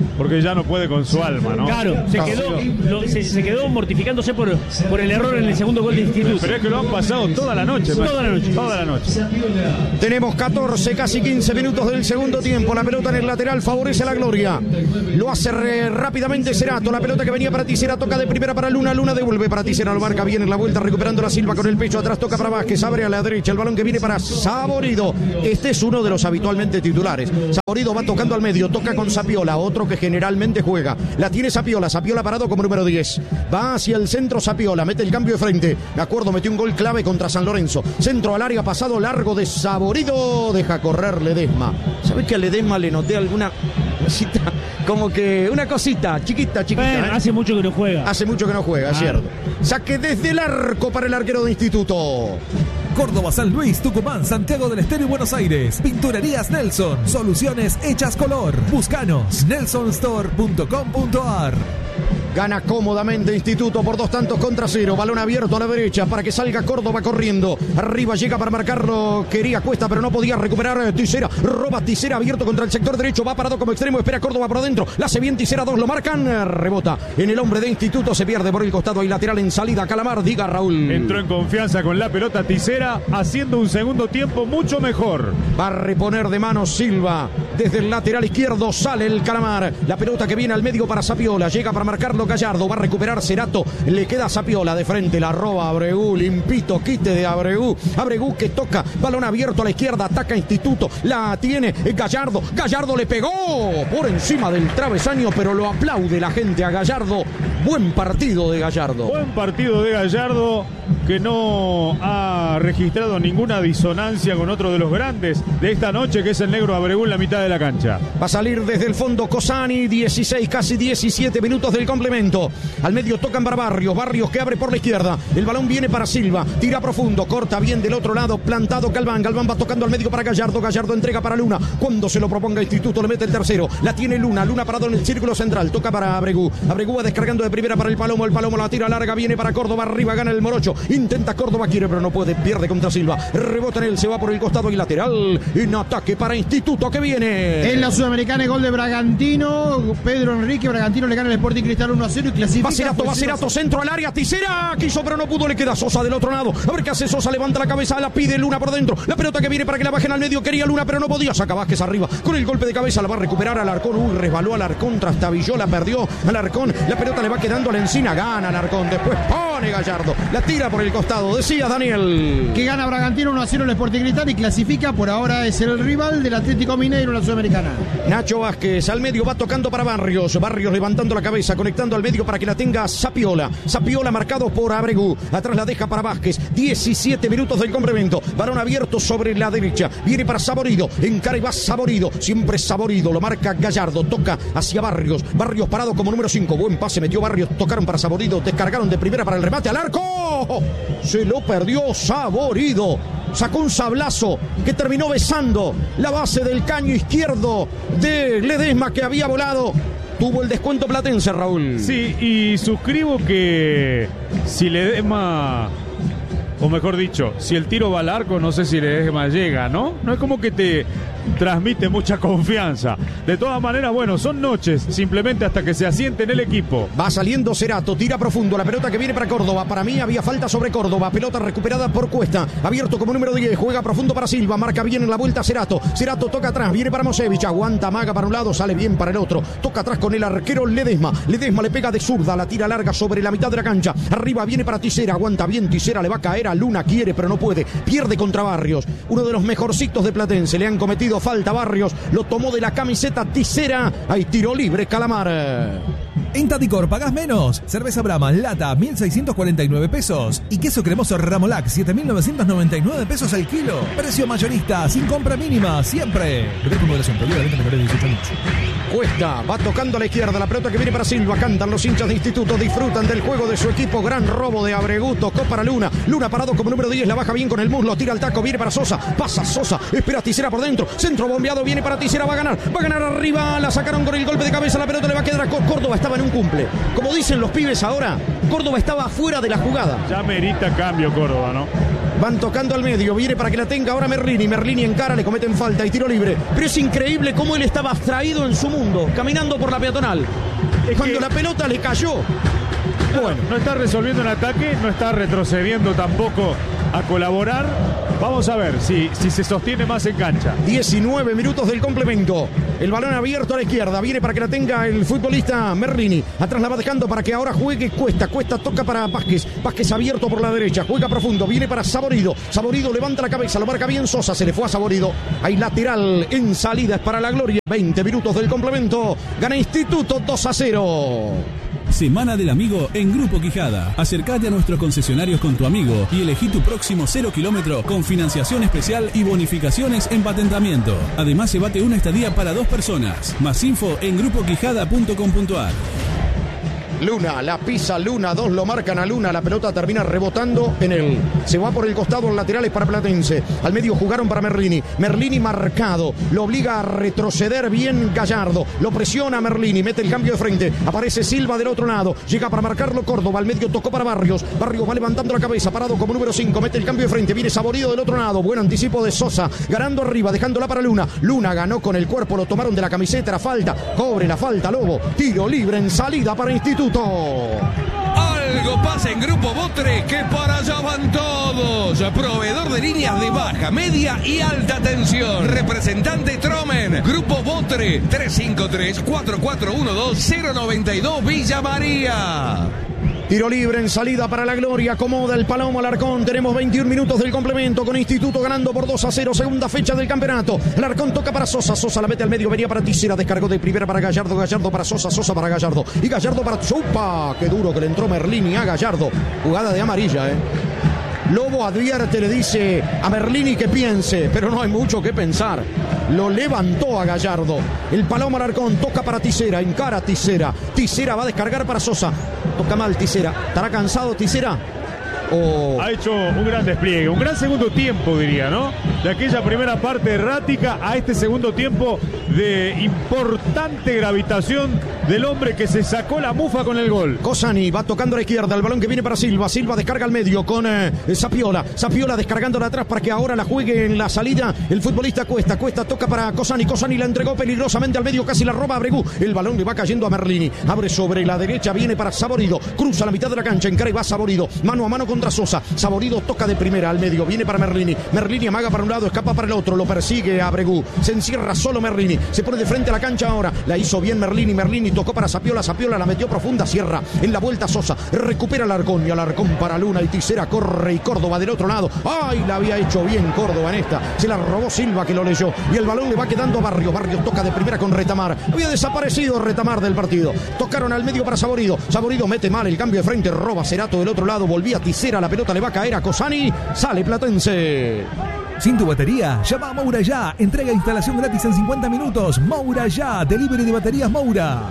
porque ya no puede con su alma, ¿no? Claro, se quedó, lo, se, se quedó mortificándose por, por el error en el segundo gol de Instituto. Pero es que lo han pasado toda la noche. Toda la noche. Toda la noche. Tenemos catorce, casi quince minutos del segundo tiempo. La pelota en el lateral favorece a la Gloria. Lo hace re, rápidamente Cerato. La pelota que venía para Tisera toca de primera para Luna. Luna devuelve para Tisera. Lo marca bien en la vuelta, recuperando la Silva con el pecho. Atrás toca para Vázquez. Abre a la derecha. El balón que viene para Saborido. Este es uno de los habitualmente titulares. Saborido va tocando al medio. Toca con Sapiola. Otro que generalmente juega. La tiene Sapiola. Sapiola parado como número diez. Va hacia el centro Sapiola. Mete el cambio de frente. De acuerdo, metió un gol clave contra San Lorenzo. Centro al área, pasado largo de Saborido. Deja correr Ledesma. ¿Sabes que a Ledesma le noté alguna cosita? Como que una cosita, chiquita, chiquita. Bueno, ¿eh? Hace mucho que no juega. Hace mucho que no juega, ah. cierto. Saque desde el arco para el arquero de Instituto. Córdoba, San Luis, Tucumán, Santiago del Estero y Buenos Aires. Pinturerías Nelson. Soluciones hechas color. Búscanos. nelson store punto com punto a r. Gana cómodamente Instituto por dos tantos contra cero. Balón abierto a la derecha para que salga Córdoba corriendo. Arriba llega para marcarlo. Quería Cuesta, pero no podía recuperar Tisera. Roba Tisera abierto contra el sector derecho. Va parado como extremo. Espera Córdoba por adentro. La hace bien Tisera. Dos lo marcan. Rebota en el hombre de Instituto. Se pierde por el costado y lateral en salida. Calamar, diga Raúl. Entró en confianza con la pelota Tisera, haciendo un segundo tiempo mucho mejor. Va a reponer de mano Silva. Desde el lateral izquierdo sale el Calamar. La pelota que viene al medio para Sapiola. Llega para marcarlo Gallardo, va a recuperar Cerato, le queda Sapiola de frente, la roba Abregu, limpito quite de Abregu, Abregu que toca, balón abierto a la izquierda, ataca Instituto, la tiene Gallardo, Gallardo le pegó por encima del travesaño, pero lo aplaude la gente a Gallardo. Buen partido de Gallardo. Buen partido de Gallardo, que no ha registrado ninguna disonancia con otro de los grandes de esta noche, que es el negro Abregu en la mitad de la cancha. Va a salir desde el fondo Cosani, dieciséis, casi diecisiete minutos del complemento. Al medio tocan para Barrios, Barrios que abre por la izquierda. El balón viene para Silva, tira profundo, corta bien del otro lado, plantado Galván. Galván va tocando al medio para Gallardo, Gallardo entrega para Luna. Cuando se lo proponga Instituto le mete el tercero. La tiene Luna, Luna parado en el círculo central, toca para Abregu. Abregu va descargando de primera para el Palomo, el Palomo la tira larga, viene para Córdoba, arriba gana el Morocho. Intenta Córdoba, quiere pero no puede, pierde contra Silva. Rebota en él, se va por el costado y lateral. En ataque para Instituto que viene. En la Sudamericana, el gol de Bragantino. Pedro Enrique, Bragantino le gana el Sporting Cristal uno a cero y clasifica. Va Cerato, va Cerato, centro al área, Tisera, quiso pero no pudo, le queda Sosa del otro lado. A ver qué hace Sosa, levanta la cabeza, la pide Luna por dentro. La pelota que viene para que la bajen al medio, quería Luna pero no podía, saca Vázquez arriba. Con el golpe de cabeza la va a recuperar Alarcón. Uy, resbaló Alarcón, trastabilló, la perdió Alarcón. La pelota le va quedando a la encina, gana Alarcón. Después pone Gallardo, la tira por el costado, decía Daniel. Que gana Bragantino uno a cero el Sporting Cristal y clasifica, por ahora es el rival del Atlético Mineiro en la Sudamericana. Nacho Vázquez al medio va tocando para Barrios. Barrios levantando la cabeza, conectando al medio para que la tenga Sapiola. Sapiola marcado por Abregu. Atrás la deja para Vázquez. diecisiete minutos del complemento. Balón abierto sobre la derecha. Viene para Saborido. Encara y va Saborido. Siempre Saborido. Lo marca Gallardo. Toca hacia Barrios. Barrios parado como número cinco. Buen pase metió Barrios. Tocaron para Saborido. Descargaron de primera para el remate al arco. Se lo perdió Saborido. Sacó un sablazo que terminó besando la base del caño izquierdo de Ledesma, que había volado. Tuvo el descuento platense, Raúl. Sí, y suscribo que si Ledesma, o mejor dicho, si el tiro va al arco, no sé si Ledesma llega, ¿no? No es como que te transmite mucha confianza. De todas maneras, bueno, son noches, simplemente hasta que se asiente en el equipo. Va saliendo Cerato, tira profundo, la pelota que viene para Córdoba. Para mí había falta sobre Córdoba, pelota recuperada por Cuesta, abierto como número diez, juega profundo para Silva, marca bien en la vuelta Cerato. Cerato toca atrás, viene para Mosevich, aguanta, maga para un lado, sale bien para el otro. Toca atrás con el arquero Ledesma. Ledesma le pega de zurda, la tira larga sobre la mitad de la cancha. Arriba viene para Tisera, aguanta bien Tisera, le va a caer a Luna, quiere pero no puede. Pierde contra Barrios, uno de los mejorcitos de Platense. Le han cometido falta Barrios, lo tomó de la camiseta Tisera. Hay tiro libre, Calamar. En Tadicor pagás menos. Cerveza Brahma lata mil seiscientos cuarenta y nueve pesos y queso cremoso Ramolac siete mil novecientos noventa y nueve pesos al kilo. Precio mayorista sin compra mínima siempre. Beber con moderación, prohibida venta menores de dieciocho años. Cuesta, va tocando a la izquierda, la pelota que viene para Silva, cantan los hinchas de Instituto, disfrutan del juego de su equipo, gran robo de Abregu, tocó para Luna, Luna parado como número diez, la baja bien con el muslo, tira el taco, viene para Sosa, pasa Sosa, espera Tisera por dentro, centro bombeado, viene para Tisera, va a ganar, va a ganar arriba, la sacaron con el golpe de cabeza, la pelota le va a quedar a Córdoba, estaba en un cumple, como dicen los pibes ahora, Córdoba estaba fuera de la jugada. Ya merita cambio Córdoba, ¿no? Van tocando al medio, viene para que la tenga ahora Merlini. Merlini encara, le cometen falta y tiro libre. Pero es increíble cómo él estaba abstraído en su mundo, caminando por la peatonal. Es Cuando que... la pelota le cayó. Bueno, no está resolviendo el ataque, no está retrocediendo tampoco a colaborar. Vamos a ver si, si se sostiene más en cancha. diecinueve minutos del complemento. El balón abierto a la izquierda. Viene para que la tenga el futbolista Merlini. Atrás la va dejando para que ahora juegue Cuesta. Cuesta toca para Vázquez. Vázquez abierto por la derecha. Juega profundo. Viene para Saborido. Saborido levanta la cabeza. Lo marca bien Sosa. Se le fue a Saborido. Hay lateral en salida. Es para la gloria. veinte minutos del complemento. Gana Instituto dos a cero. Semana del Amigo en Grupo Quijada. Acércate a nuestros concesionarios con tu amigo y elegí tu próximo cero kilómetro con financiación especial y bonificaciones en patentamiento. Además, llévate una estadía para dos personas. Más info en grupo quijada punto com punto a r. Luna, la pisa Luna, dos lo marcan a Luna, la pelota termina rebotando en él. Se va por el costado, los laterales para Platense. Al medio jugaron para Merlini. Merlini marcado, lo obliga a retroceder bien Gallardo. Lo presiona Merlini, mete el cambio de frente. Aparece Silva del otro lado, llega para marcarlo Córdoba. Al medio tocó para Barrios. Barrios va levantando la cabeza, parado como número cinco. Mete el cambio de frente, viene Saborido del otro lado. Buen anticipo de Sosa, ganando arriba, dejándola para Luna. Luna ganó con el cuerpo, lo tomaron de la camiseta, la falta. Cobre la falta Lobo. Tiro libre en salida para Instituto. Algo pasa en Grupo Botre, que para allá van todos. Proveedor de líneas de baja, media y alta tensión. Representante Tromen. Grupo Botre, tres cinco tres, cuatro cuatro uno dos, cero nueve dos Villa María. Tiro libre en salida para la gloria. Acomoda el Palomo Alarcón. Tenemos veintiún minutos del complemento con Instituto ganando por dos a cero. Segunda fecha del campeonato. Alarcón toca para Sosa. Sosa la mete al medio. Venía para Tisera. Descargó de primera para Gallardo. Gallardo para Sosa. Sosa para Gallardo. Y Gallardo para Chupa. Qué duro que le entró Merlini a Gallardo. Jugada de amarilla, eh. Lobo advierte, le dice a Merlini que piense, pero no hay mucho que pensar. Lo levantó a Gallardo. El Palomo Alarcón toca para Tisera, encara a Tisera. Tisera va a descargar para Sosa. Toca mal Tisera. ¿Estará cansado Tisera? Oh. Ha hecho un gran despliegue, un gran segundo tiempo, diría, ¿no? De aquella primera parte errática a este segundo tiempo de importante gravitación del hombre que se sacó la mufa con el gol. Cosani va tocando a la izquierda, el balón que viene para Silva. Silva descarga al medio con eh, Sapiola. Sapiola descargándola atrás para que ahora la juegue en la salida el futbolista Cuesta. Cuesta toca para Cosani. Cosani la entregó peligrosamente al medio, casi la roba a Abregú. El balón le va cayendo a Merlini. Abre sobre la derecha, viene para Saborido. Cruza la mitad de la cancha, encara y va Saborido. Mano a mano con Sosa. Saborido toca de primera al medio, viene para Merlini. Merlini amaga para un lado, escapa para el otro, lo persigue a Abregú. Se encierra solo Merlini, se pone de frente a la cancha ahora. La hizo bien Merlini, Merlini tocó para Sapiola, Sapiola la metió profunda, cierra en la vuelta Sosa, recupera Alarcón y Alarcón para Luna y Tisera corre y Córdoba del otro lado. ¡Ay! La había hecho bien Córdoba en esta, se la robó Silva que lo leyó y el balón le va quedando a Barrios. Barrios toca de primera con Retamar, había desaparecido Retamar del partido. Tocaron al medio para Saborido, Saborido mete mal el cambio de frente, roba Cerato del otro lado, volvía Tisera, la pelota le va a caer a Cosani, sale Platense. Sin tu batería, llama a Moura Ya. Entrega e instalación gratis en cincuenta minutos. Moura Ya, delivery de baterías Moura.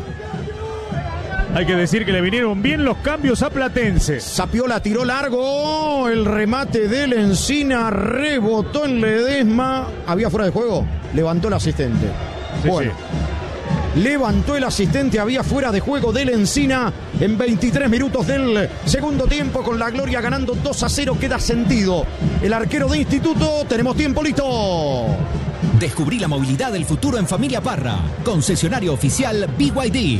Hay que decir que le vinieron bien los cambios a Platense. Sapiola tiró largo, el remate de Encina rebotó en Ledesma. ¿Había fuera de juego? Levantó el asistente. Sí, bueno. Sí. Levantó el asistente, había fuera de juego del Encina en veintitrés minutos del segundo tiempo con la gloria ganando dos a cero, queda sentido. El arquero de Instituto, tenemos tiempo listo. Descubrí la movilidad del futuro en Familia Parra, concesionario oficial B Y D.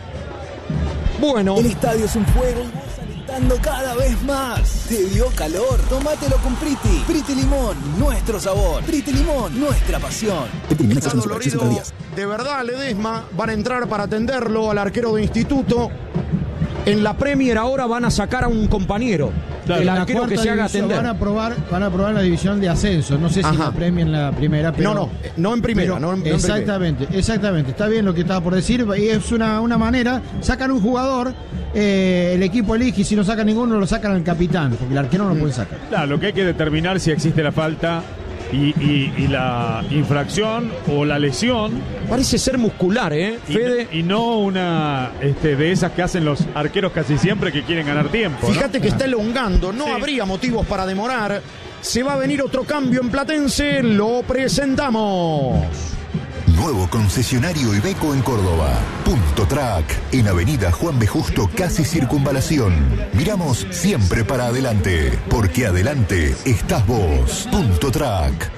Bueno. El estadio es un fuego y vos alentando cada vez más. ¿Te dio calor? Tómatelo con Priti. Priti Limón, nuestro sabor. Priti Limón, nuestra pasión. Está dolorido, de verdad, Ledesma. Van a entrar para atenderlo al arquero de Instituto. En la Premier ahora van a sacar a un compañero. Claro, el arquero que se haga atender. Van a probar, van a probar la división de ascenso. No sé si en la Premier en la primera, pero. No, no, no en primera, pero, no en, exactamente, no en exactamente. Está bien lo que estaba por decir. Y es una, una manera. Sacan un jugador, eh, el equipo elige, y si no sacan ninguno, lo sacan al capitán, porque el arquero no lo puede sacar. Claro, lo que hay que determinar si existe la falta. Y, y, y la infracción o la lesión parece ser muscular, ¿eh? Fede. Y, y no una este, de esas que hacen los arqueros casi siempre que quieren ganar tiempo. Fíjate, ¿no? Que Ah. está elongando, no Sí. habría motivos para demorar. Se va a venir otro cambio en Platense, lo presentamos. Nuevo concesionario Iveco en Córdoba. Punto Track, en Avenida Juan B. Justo, casi Circunvalación. Miramos siempre para adelante, porque adelante estás vos. Punto Track.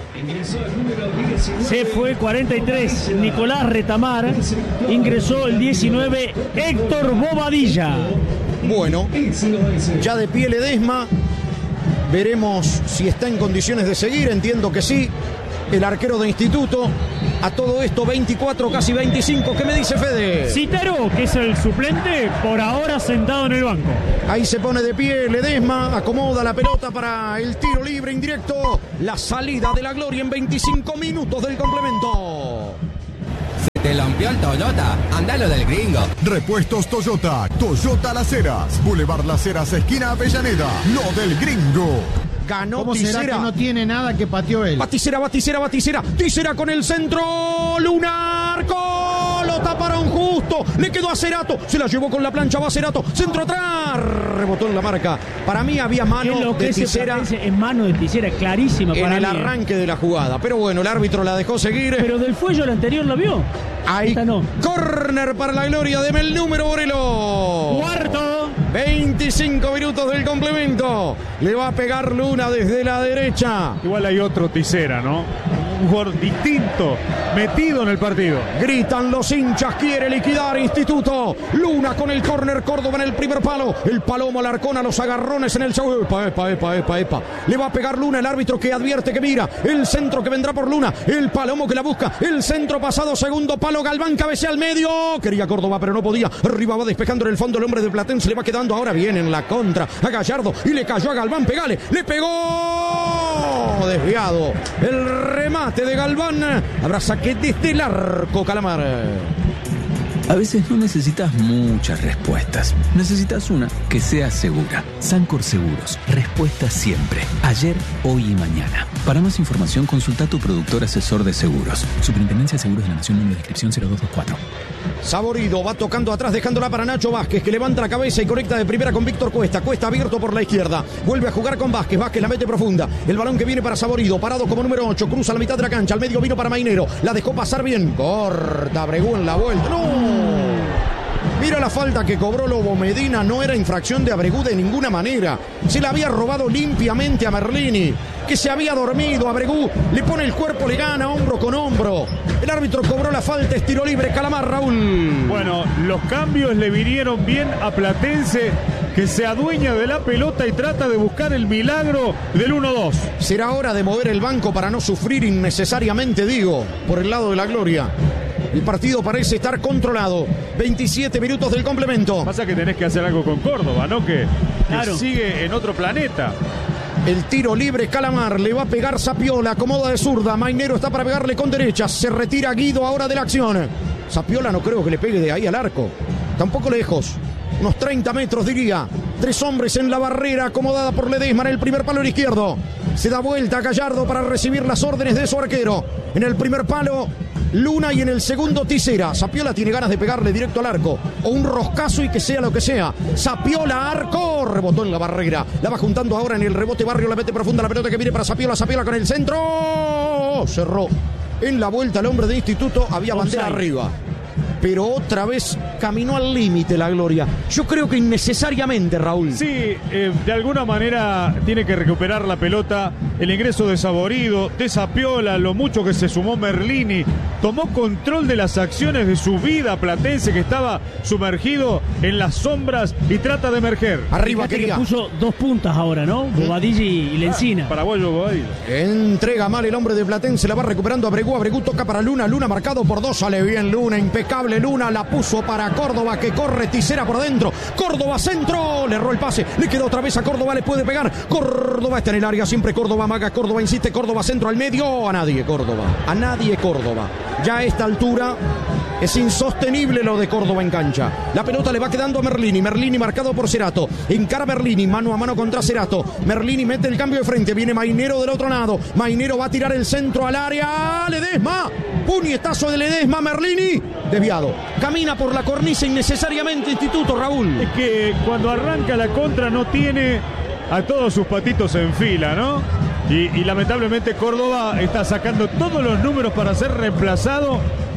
Se fue cuarenta y tres Nicolás Retamar, ingresó el diecinueve Héctor Bobadilla. Bueno, ya de pie Ledesma, veremos si está en condiciones de seguir, entiendo que sí. El arquero de Instituto, a todo esto veinticuatro, casi veinticinco. ¿Qué me dice Fede? Citero, que es el suplente, por ahora sentado en el banco. Ahí se pone de pie Ledesma, acomoda la pelota para el tiro libre indirecto. La salida de la gloria en veinticinco minutos del complemento. Se te lampió el Toyota, andalo del gringo. Repuestos Toyota, Toyota Las Heras, Boulevard Las Heras, esquina Avellaneda, lo del gringo. Ganó ¿Cómo Tisera. será que no tiene nada que pateó él? Baticera, Baticera, Baticera. Tisera con el centro. Lunarco. Lo taparon justo. Le quedó a Cerato. Se la llevó con la plancha. Va Cerato. Centro atrás. Rebotó en la marca. Para mí había mano de Tisera. En mano de Tisera, clarísima en para el mí. arranque de la jugada. Pero bueno, el árbitro la dejó seguir. Pero del Fuello el anterior la vio. Ahí. No. Córner para la gloria. Deme el número, Borelo. Cuarto. veinticinco minutos del complemento. Le va a pegar Luna desde la derecha. Igual hay otro Tisera, ¿no? Un jugador distinto, metido en el partido. Gritan los hinchas, quiere liquidar Instituto. Luna con el córner, Córdoba en el primer palo. El Palomo Alarcón a los agarrones en el segundo. Epa, epa, epa, epa, epa. Le va a pegar Luna, el árbitro que advierte que mira. El centro que vendrá por Luna. El Palomo que la busca. El centro pasado, segundo palo. Galván cabecea al medio. Quería Córdoba, pero no podía. Arriba va despejando en el fondo el hombre de Platense. Le va quedando ahora bien en la contra a Gallardo. Y le cayó a Galván. Pegale. Le pegó. Desviado. El remate de Galván. Habrá saque desde el arco, Calamar. A veces no necesitas muchas respuestas. Necesitas una que sea segura. Sancor Seguros. Respuesta siempre. Ayer, hoy y mañana. Para más información, consulta a tu productor asesor de seguros. Superintendencia de Seguros de la Nación, número de inscripción cero dos dos cuatro. Saborido va tocando atrás, dejándola para Nacho Vázquez, que levanta la cabeza y conecta de primera con Víctor Cuesta. Cuesta abierto por la izquierda. Vuelve a jugar con Vázquez. Vázquez la mete profunda. El balón que viene para Saborido, parado como número ocho. Cruza la mitad de la cancha. Al medio vino para Mainero. La dejó pasar bien. Corta, Bregú en la vuelta. ¡No! Mira la falta que cobró Lobo Medina. No era infracción de Abregú de ninguna manera. Se la había robado limpiamente a Merlini, que se había dormido. Abregú le pone el cuerpo, le gana hombro con hombro. El árbitro cobró la falta, es tiro libre. Calamar, Raúl. Bueno, los cambios le vinieron bien a Platense, que se adueña de la pelota y trata de buscar el milagro del uno dos. Será hora de mover el banco para no sufrir innecesariamente, digo, por el lado de la gloria. El partido parece estar controlado. veintisiete minutos del complemento. Pasa que tenés que hacer algo con Córdoba, ¿no? Que, claro, que sigue en otro planeta. El tiro libre, Calamar, le va a pegar Sapiola, acomoda de zurda. Mainero está para pegarle con derecha. Se retira Guido ahora de la acción. Sapiola no creo que le pegue de ahí al arco. Tampoco lejos. Unos treinta metros, diría. Tres hombres en la barrera, acomodada por Ledesma en el primer palo izquierdo. Se da vuelta a Gallardo para recibir las órdenes de su arquero. En el primer palo, Luna, y en el segundo Tisera. Sapiola tiene ganas de pegarle directo al arco. O un roscazo y que sea lo que sea. Sapiola, arco. Rebotó en la barrera. La va juntando ahora en el rebote Barrio. La mete profunda la pelota que viene para Sapiola. Sapiola con el centro. Cerró. En la vuelta el hombre de Instituto. Había bandera arriba. Pero otra vez caminó al límite la gloria. Yo creo que innecesariamente, Raúl. Sí, eh, de alguna manera tiene que recuperar la pelota. El ingreso de Saborido, de Sapiola, lo mucho que se sumó Merlini. Tomó control de las acciones de su vida Platense, que estaba sumergido en las sombras y trata de emerger. Arriba, que quería. puso dos puntas ahora, ¿no? Bobadilla y Lencina. Ah, paraguayo Bobadilla. Entrega mal el hombre de Platense, la va recuperando Abregú. Abregú toca para Luna. Luna marcado por dos. Sale bien Luna, impecable Luna. La puso para Córdoba, que corre Tisera por dentro. Córdoba centro. Le erró el pase. Le quedó otra vez a Córdoba. Le puede pegar. Córdoba está en el área. Siempre Córdoba maga. Córdoba insiste. Córdoba centro al medio. A nadie Córdoba. A nadie Córdoba. Ya a esta altura es insostenible lo de Córdoba en cancha. La pelota le va quedando a Merlini. Merlini marcado por Cerato. Encara Merlini, mano a mano contra Cerato. Merlini mete el cambio de frente. Viene Mainero del otro lado. Mainero va a tirar el centro al área. Ledesma. Puñetazo de Ledesma. Merlini. Desviado. Camina por la cornisa innecesariamente Instituto, Raúl. Es que cuando arranca la contra no tiene a todos sus patitos en fila, ¿no? Y, y lamentablemente Córdoba está sacando todos los números para ser reemplazado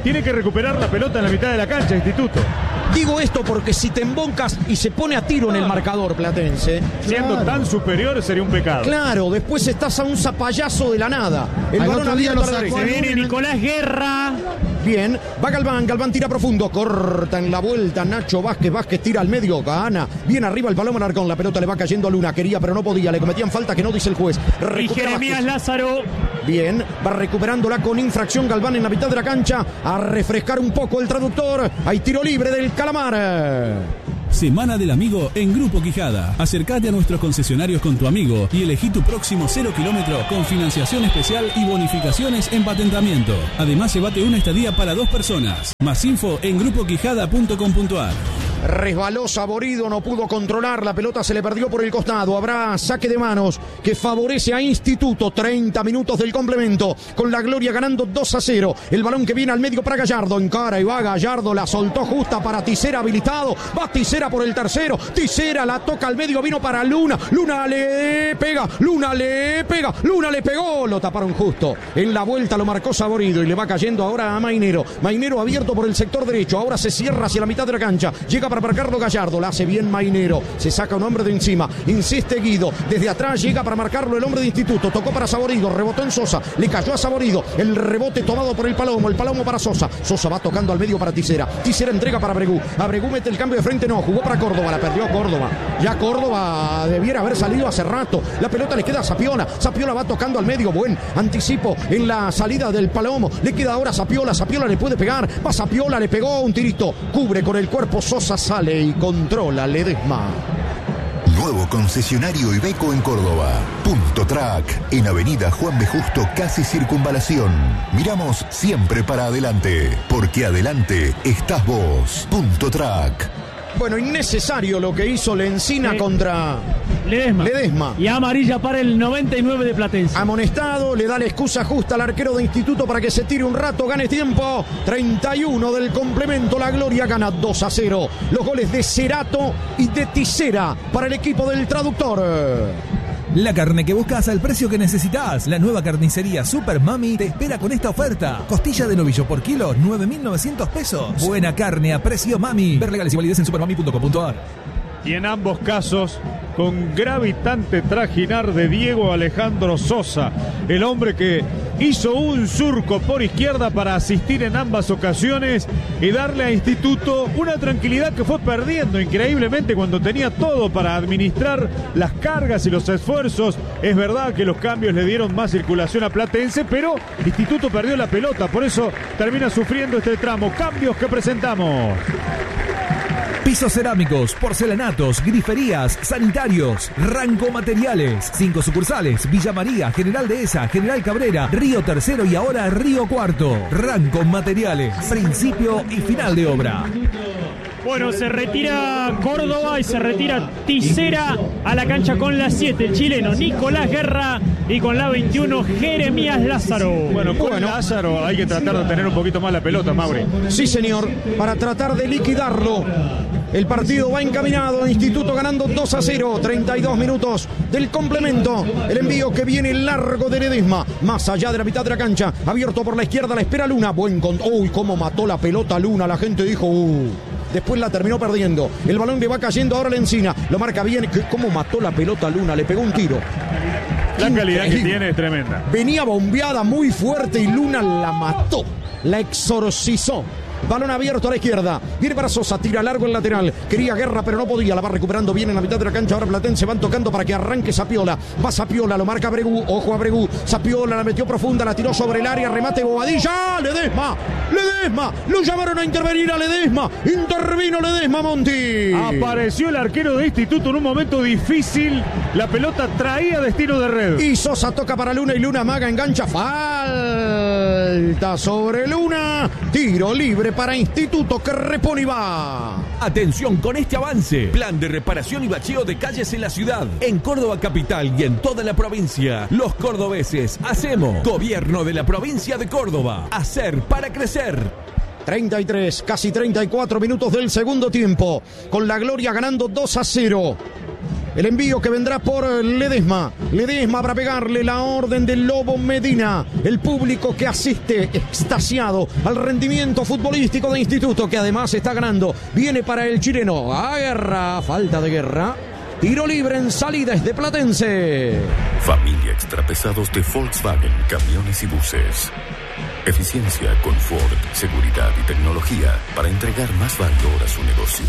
tiene que recuperar la pelota en la mitad de la cancha, Instituto. Digo esto porque si te emboncas y se pone a tiro en el marcador platense, siendo claro, tan superior sería un pecado. Claro, después estás a un zapallazo de la nada. El Al balón otro día abierto lo a la sacó derecha. Se viene Nicolás Guerra. Bien, va Galván, Galván tira profundo, corta en la vuelta, Nacho Vázquez, Vázquez tira al medio, gana, bien arriba el balón Alarcón, la pelota le va cayendo a Luna, quería pero no podía, le cometían falta que no dice el juez. Recupera y Jeremías Vázquez. Lázaro. Bien, va recuperándola con infracción Galván en la mitad de la cancha, a refrescar un poco el traductor, hay tiro libre del Calamar. Semana del Amigo en Grupo Quijada. Acércate a nuestros concesionarios con tu amigo y elegí tu próximo cero kilómetro con financiación especial y bonificaciones en patentamiento. Además, llévate una estadía para dos personas. Más info en grupo quijada punto com punto a r. Resbaló Saborido, no pudo controlar, la pelota se le perdió por el costado. Habrá saque de manos que favorece a Instituto. treinta minutos del complemento, con la Gloria ganando dos a cero. El balón que viene al medio para Gallardo, encara y va Gallardo, la soltó justa para Tisera habilitado. Va Tisera por el tercero, Tisera la toca al medio, vino para Luna. Luna le pega, Luna le pega, Luna le pegó, lo taparon justo. En la vuelta lo marcó Saborido y le va cayendo ahora a Mainero. Mainero abierto por el sector derecho, ahora se cierra hacia la mitad de la cancha. Llega para marcarlo Gallardo, la hace bien Mainero, se saca un hombre de encima, insiste Guido, desde atrás llega para marcarlo el hombre de Instituto, tocó para Saborido, rebotó en Sosa, le cayó a Saborido, el rebote tomado por el Palomo, el Palomo para Sosa, Sosa va tocando al medio para Tisera, Tisera entrega para Abregú, Abregú mete el cambio de frente, no, jugó para Córdoba, la perdió Córdoba, ya Córdoba debiera haber salido hace rato, la pelota le queda a Sapiola, Sapiola va tocando al medio, buen anticipo en la salida del Palomo, le queda ahora a Sapiola, Sapiola le puede pegar, va Sapiola, le pegó un tirito, cubre con el cuerpo, Sosa sale y controla Ledesma. Nuevo concesionario Iveco en Córdoba. Punto Track, en Avenida Juan B. Justo, casi Circunvalación. Miramos siempre para adelante, porque adelante estás vos. Punto Track. Bueno, innecesario lo que hizo Lencina sí. contra Ledesma. Ledesma. Y amarilla para el noventa y nueve de Platense. Amonestado, le da la excusa justa al arquero de Instituto para que se tire un rato, gane tiempo. treinta y uno del complemento, la Gloria gana dos a cero. Los goles de Cerato y de Tisera para el equipo del traductor. La carne que buscas al precio que necesitas. La nueva carnicería Super Mami te espera con esta oferta. Costilla de novillo por kilo, nueve mil novecientos pesos. Buena carne a precio Mami. Ver legales y validez en supermami punto com punto a r. Y en ambos casos, con gravitante trajinar de Diego Alejandro Sosa, el hombre que hizo un surco por izquierda para asistir en ambas ocasiones y darle a Instituto una tranquilidad que fue perdiendo increíblemente cuando tenía todo para administrar las cargas y los esfuerzos. Es verdad que los cambios le dieron más circulación a Platense, pero Instituto perdió la pelota, por eso termina sufriendo este tramo. Cambios que presentamos. Pisos cerámicos, porcelanatos, griferías, sanitarios, Ranco Materiales. Cinco sucursales: Villa María, General Dehesa, General Cabrera, Río Tercero y ahora Río Cuarto. Ranco Materiales, principio y final de obra. Bueno, se retira Córdoba y se retira Tisera a la cancha con la siete. El chileno Nicolás Guerra y con la veintiuno Jeremías Lázaro. Bueno, con bueno. Lázaro hay que tratar de tener un poquito más la pelota, Mauri. Sí, señor, para tratar de liquidarlo. El partido va encaminado, Instituto ganando dos a cero, treinta y dos minutos del complemento. El envío que viene largo de Ledesma, más allá de la mitad de la cancha, abierto por la izquierda, la espera Luna. Buen con... Uy, cómo mató la pelota Luna, la gente dijo... Uh. Después la terminó perdiendo. El balón le va cayendo ahora a la Encina. Lo marca bien. ¿Cómo mató la pelota Luna? Le pegó un tiro. La calidad que tiene es tremenda. Venía bombeada muy fuerte y Luna la mató. La exorcizó. Balón abierto a la izquierda. Viene para Sosa, tira largo el lateral. Quería Guerra, pero no podía. La va recuperando bien en la mitad de la cancha. Ahora Platense van tocando para que arranque Sapiola. Va Sapiola, lo marca Abregú. Ojo a Abregú. Sapiola la metió profunda, la tiró sobre el área. Remate Bobadilla. Ledesma. Ledesma. Lo llamaron a intervenir a Ledesma. Intervino Ledesma, Monti. Apareció el arquero de Instituto en un momento difícil. La pelota traía destino de red. Y Sosa toca para Luna y Luna maga, engancha. Falta sobre Luna. Tiro libre para Instituto que repone y va. Atención con este avance. Plan de reparación y bacheo de calles en la ciudad. En Córdoba capital y en toda la provincia. Los cordobeses hacemos. Gobierno de la provincia de Córdoba. Hacer para crecer. treinta y tres, casi treinta y cuatro minutos del segundo tiempo. Con la Gloria ganando dos a cero. El envío que vendrá por Ledesma. Ledesma para pegarle la orden del Lobo Medina. El público que asiste extasiado al rendimiento futbolístico de Instituto, que además está ganando. Viene para el chileno. A Guerra. Falta de Guerra. Tiro libre en salida es de Platense. Familia Extrapesados de Volkswagen, camiones y buses. Eficiencia, confort, seguridad y tecnología para entregar más valor a su negocio.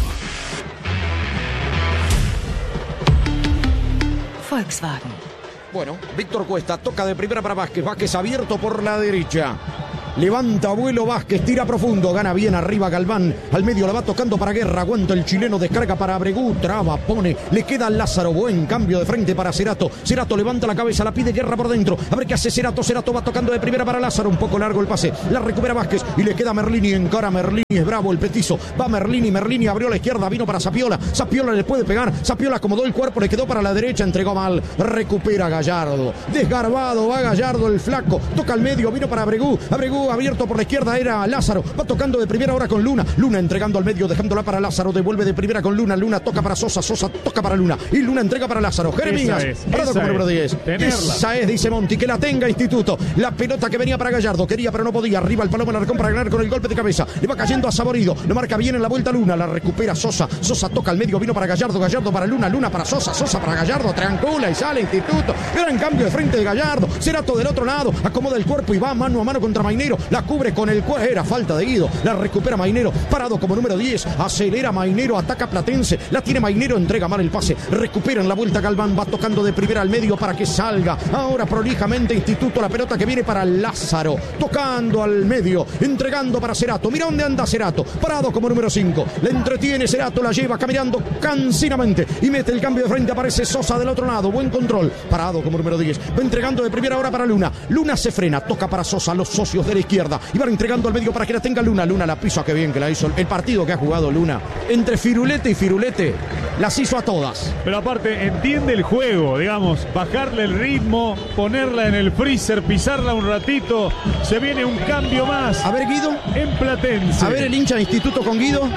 Volkswagen. Bueno, Víctor Cuesta toca de primera para Vázquez. Vázquez abierto por la derecha. Levanta vuelo Vázquez, tira profundo, gana bien arriba Galván, al medio la va tocando para Guerra, aguanta el chileno, descarga para Abregú, traba, pone, le queda Lázaro, buen cambio de frente para Cerato, Cerato levanta la cabeza, la pide Guerra por dentro, a ver qué hace Cerato, Cerato va tocando de primera para Lázaro, un poco largo el pase, la recupera Vázquez y le queda Merlini, encara Merlini, es bravo el petizo, va Merlini, Merlini abrió a la izquierda, vino para Sapiola, Sapiola le puede pegar, Sapiola acomodó el cuerpo, le quedó para la derecha, entregó mal, recupera Gallardo, desgarbado, va Gallardo el flaco, toca al medio, vino para Abregú, Abregú abierto por la izquierda era Lázaro, va tocando de primera hora con Luna, Luna entregando al medio, dejándola para Lázaro, devuelve de primera con Luna, Luna toca para Sosa, Sosa toca para Luna y Luna entrega para Lázaro, Jeremías, parado como número diez, esa es, dice Monti, que la tenga Instituto, la pelota que venía para Gallardo, quería pero no podía, arriba el Paloma Larcón para ganar con el golpe de cabeza, le va cayendo a Saborido, lo marca bien en la vuelta Luna, la recupera Sosa, Sosa toca al medio, vino para Gallardo, Gallardo para Luna, Luna para Sosa, Sosa para Gallardo, triangula y sale Instituto, gran cambio de frente de Gallardo, Cerato del otro lado, acomoda el cuerpo y va mano a mano contra Mainero, la cubre con el cuerpo, era falta de Guido, la recupera Mainero, parado como número diez, acelera Mainero, ataca Platense, la tiene Mainero, entrega mal el pase, recupera en la vuelta Galván, va tocando de primera al medio para que salga, ahora prolijamente Instituto, la pelota que viene para Lázaro, tocando al medio, entregando para Cerato, mira dónde anda Cerato, parado como número cinco, le entretiene Cerato, la lleva caminando cansinamente y mete el cambio de frente, aparece Sosa del otro lado, buen control, parado como número diez, va entregando de primera hora para Luna, Luna se frena, toca para Sosa, los socios de la izquierda, y van entregando al medio para que la tenga Luna, Luna la pisa, que bien que la hizo, el partido que ha jugado Luna, entre Firulete y Firulete, las hizo a todas. Pero aparte, entiende el juego, digamos, bajarle el ritmo, ponerla en el freezer, pisarla un ratito, se viene un cambio más. A ver Guido. En Platense. A ver el hincha de Instituto con Guido.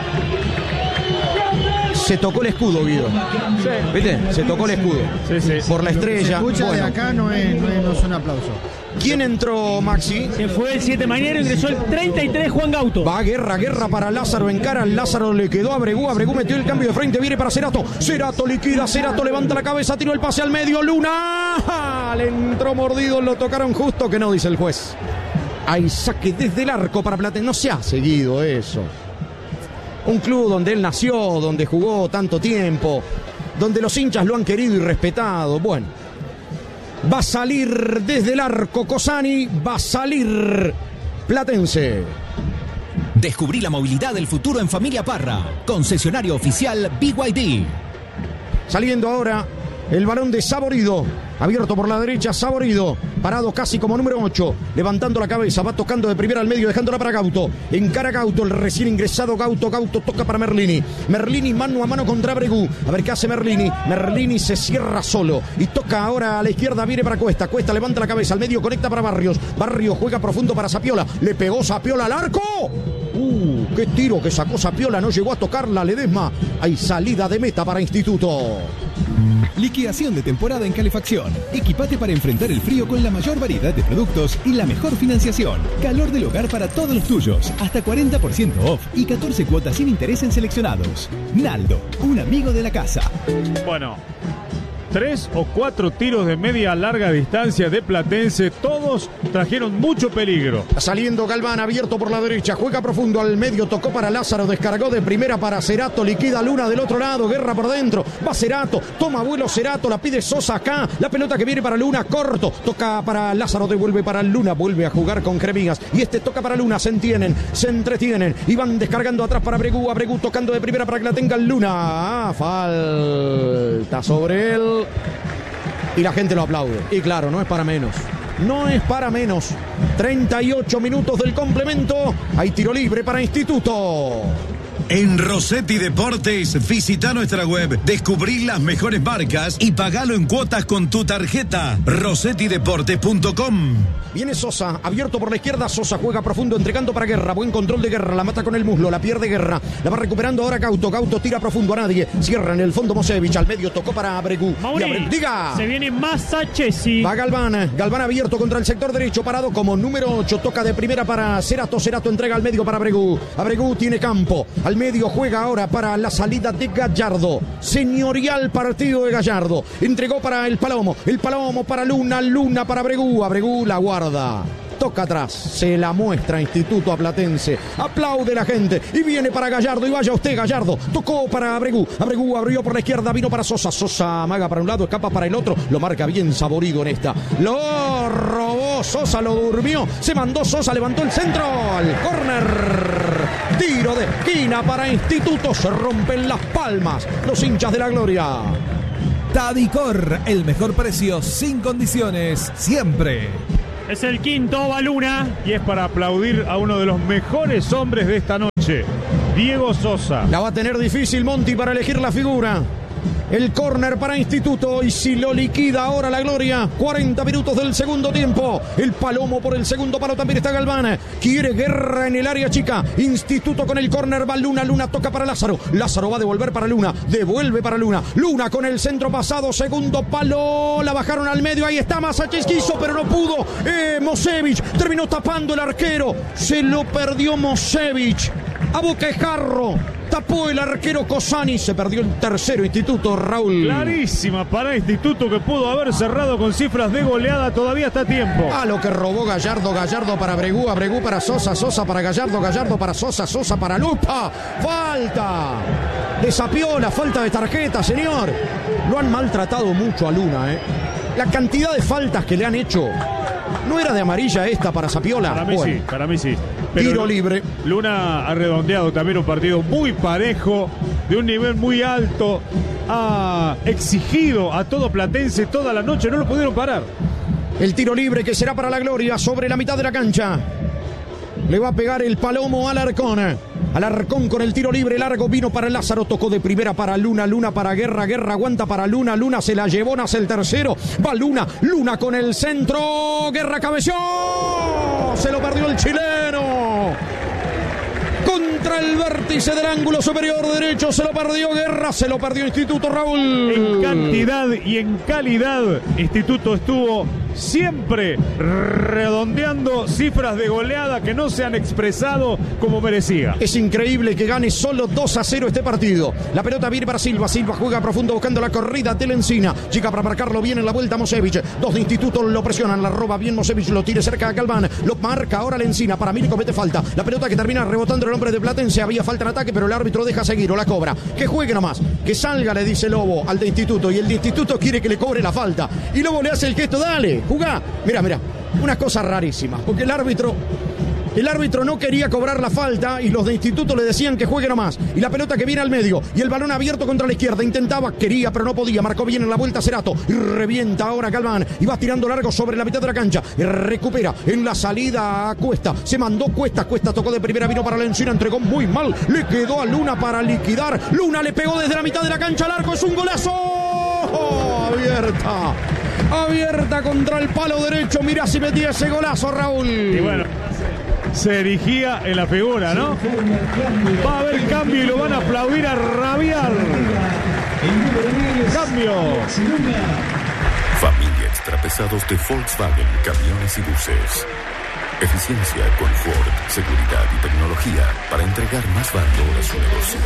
Se tocó el escudo, Guido. Sí. ¿Viste? Se tocó el escudo. Sí, sí. Por la estrella. Lo que se escucha bueno. de acá no es, no es, no es un aplauso. ¿Quién entró, Maxi? Se fue el siete Mainero, ingresó el treinta y tres Juan Gauto. Va Guerra, Guerra para Lázaro, encara Lázaro, le quedó a Abregú, Abregú metió el cambio de frente, viene para Cerato, Cerato liquida, Cerato levanta la cabeza, tiró el pase al medio, Luna, le entró mordido, lo tocaron justo, que no, dice el juez. Hay saque desde el arco para Platense, no se ha seguido eso. Un club donde él nació, donde jugó tanto tiempo, donde los hinchas lo han querido y respetado, bueno. Va a salir desde el arco Cosani, va a salir Platense. Descubrí la movilidad del futuro en Familia Parra. Concesionario oficial B Y D. Saliendo ahora el balón de Saborido. Abierto por la derecha, Saborido. Parado casi como número ocho. Levantando la cabeza, va tocando de primera al medio, dejándola para Gauto. Encara Gauto, el recién ingresado Gauto. Gauto toca para Merlini. Merlini mano a mano contra Abregú. A ver qué hace Merlini. Merlini se cierra solo. Y toca ahora a la izquierda, viene para Cuesta. Cuesta levanta la cabeza, al medio conecta para Barrios. Barrios juega profundo para Sapiola. Le pegó Sapiola al arco. Uh, qué tiro que sacó Sapiola. No llegó a tocarla Ledesma. Hay salida de meta para Instituto. Liquidación de temporada en calefacción. Equipate para enfrentar el frío con la mayor variedad de productos y la mejor financiación. Calor del hogar para todos los tuyos. Hasta cuarenta por ciento off y catorce cuotas sin interés en seleccionados. Naldo, un amigo de la casa. Bueno, tres o cuatro tiros de media larga distancia de Platense, todos trajeron mucho peligro. Saliendo Galván, abierto por la derecha, juega profundo al medio, tocó para Lázaro, descargó de primera para Cerato, liquida Luna del otro lado, Guerra por dentro, va Cerato, toma vuelo Cerato, la pide Sosa acá, la pelota que viene para Luna, corto, toca para Lázaro, devuelve para Luna, vuelve a jugar con Jeremías, y este toca para Luna, se entienden, se entretienen, y van descargando atrás para Abregú, Abregú tocando de primera para que la tenga Luna, ah, falta sobre él. Y la gente lo aplaude. Y claro, no es para menos. No es para menos. treinta y ocho minutos del complemento. Hay tiro libre para Instituto. En Rossetti Deportes, visita nuestra web, descubrí las mejores marcas y pagalo en cuotas con tu tarjeta. rossetti deportes punto com. Viene Sosa, abierto por la izquierda, Sosa juega profundo, entregando para Guerra, buen control de Guerra, la mata con el muslo, la pierde Guerra, la va recuperando ahora Cauto, Cauto tira profundo a nadie, cierra en el fondo Mosevich, al medio tocó para Abregu. Mauri, Abregu, diga. Se viene Masachesi. Va Galván, Galván abierto contra el sector derecho, parado como número ocho, toca de primera para Cerato, Cerato entrega al medio para Abregu, Abregu tiene campo, al medio juega ahora para la salida de Gallardo, señorial partido de Gallardo, entregó para el Palomo, el Palomo para Luna, Luna para Abregu, Abregu la guarda. Toca atrás, se la muestra Instituto Aplatense, aplaude la gente y viene para Gallardo y vaya usted Gallardo, tocó para Abregu, Abregu abrió por la izquierda, vino para Sosa, Sosa amaga para un lado, escapa para el otro, lo marca bien Saborido en esta, lo robó Sosa, lo durmió, se mandó Sosa, levantó el centro, al córner, tiro de esquina para Instituto, se rompen las palmas los hinchas de la gloria. Tadicor, el mejor precio sin condiciones, siempre. Es el quinto, va Luna. Y es para aplaudir a uno de los mejores hombres de esta noche, Diego Sosa. La va a tener difícil Monti para elegir la figura. El córner para Instituto y si lo liquida ahora la gloria. cuarenta minutos del segundo tiempo. El Palomo por el segundo palo también está Galván. Quiere Guerra en el área chica. Instituto con el córner va Luna. Luna toca para Lázaro. Lázaro va a devolver para Luna. Devuelve para Luna. Luna con el centro pasado. Segundo palo. La bajaron al medio. Ahí está Masachis. Quiso pero no pudo. Eh, Mosevich terminó tapando el arquero. Se lo perdió Mosevich. A boquejarro. Tapó el arquero Cosani, se perdió el tercero Instituto, Raúl. Clarísima para Instituto que pudo haber cerrado con cifras de goleada, todavía está a tiempo. A lo que robó Gallardo, Gallardo para Abregu, Abregu para Sosa, Sosa para Gallardo, Gallardo para Sosa, Sosa para Lupa. Falta de Sapiola, falta de tarjeta, señor. Lo han maltratado mucho a Luna, ¿eh? La cantidad de faltas que le han hecho. ¿No era de amarilla esta para Sapiola? Para mí bueno. sí, para mí sí. Pero tiro libre. Luna ha redondeado también un partido muy parejo, de un nivel muy alto. Ha exigido a todo Platense toda la noche, no lo pudieron parar. El tiro libre que será para la gloria sobre la mitad de la cancha. Le va a pegar el Palomo al Alarcón. Alarcón con el tiro libre largo, vino para Lázaro, tocó de primera para Luna, Luna para Guerra, Guerra aguanta para Luna, Luna se la llevó, nace el tercero, va Luna, Luna con el centro, Guerra cabeció, se lo perdió el chileno. Contra el vértice del ángulo superior derecho, se lo perdió Guerra, se lo perdió Instituto, Raúl. En cantidad y en calidad, Instituto estuvo siempre redondeando cifras de goleada que no se han expresado como merecía. Es increíble que gane solo dos a cero este partido. La pelota viene para Silva, Silva juega profundo buscando la corrida de la Encina. Llega para marcarlo bien en la vuelta Mosevich. Dos de Instituto lo presionan, la roba bien Mosevich, lo tira cerca a Galván. Lo marca ahora la Encina, para Mili comete falta. La pelota que termina rebotando el hombre de Platense, había falta en ataque, pero el árbitro deja seguir o la cobra. Que juegue nomás, que salga, le dice Lobo al de Instituto, y el de Instituto quiere que le cobre la falta. Y Lobo le hace el gesto, dale, jugá. Mira, mira, una cosa rarísima, porque el árbitro, el árbitro no quería cobrar la falta y los de Instituto le decían que juegue nomás. Y la pelota que viene al medio y el balón abierto contra la izquierda, intentaba, quería, pero no podía, marcó bien en la vuelta Cerato, y revienta ahora Galván y va tirando largo sobre la mitad de la cancha, y recupera en la salida a Cuesta, se mandó Cuesta, Cuesta tocó de primera, vino para la Encina, entregó muy mal, le quedó a Luna para liquidar, Luna le pegó desde la mitad de la cancha al arco, es un golazo. ¡Oh! Abierta. Abierta contra el palo derecho. Mirá si metía ese golazo, Raúl. Y bueno, se erigía en la figura, ¿no? Va a haber cambio y lo van a aplaudir a rabiar. Cambio. Familia Extrapesados de Volkswagen, camiones y buses. Eficiencia, confort, seguridad y tecnología para entregar más valor a su negocio.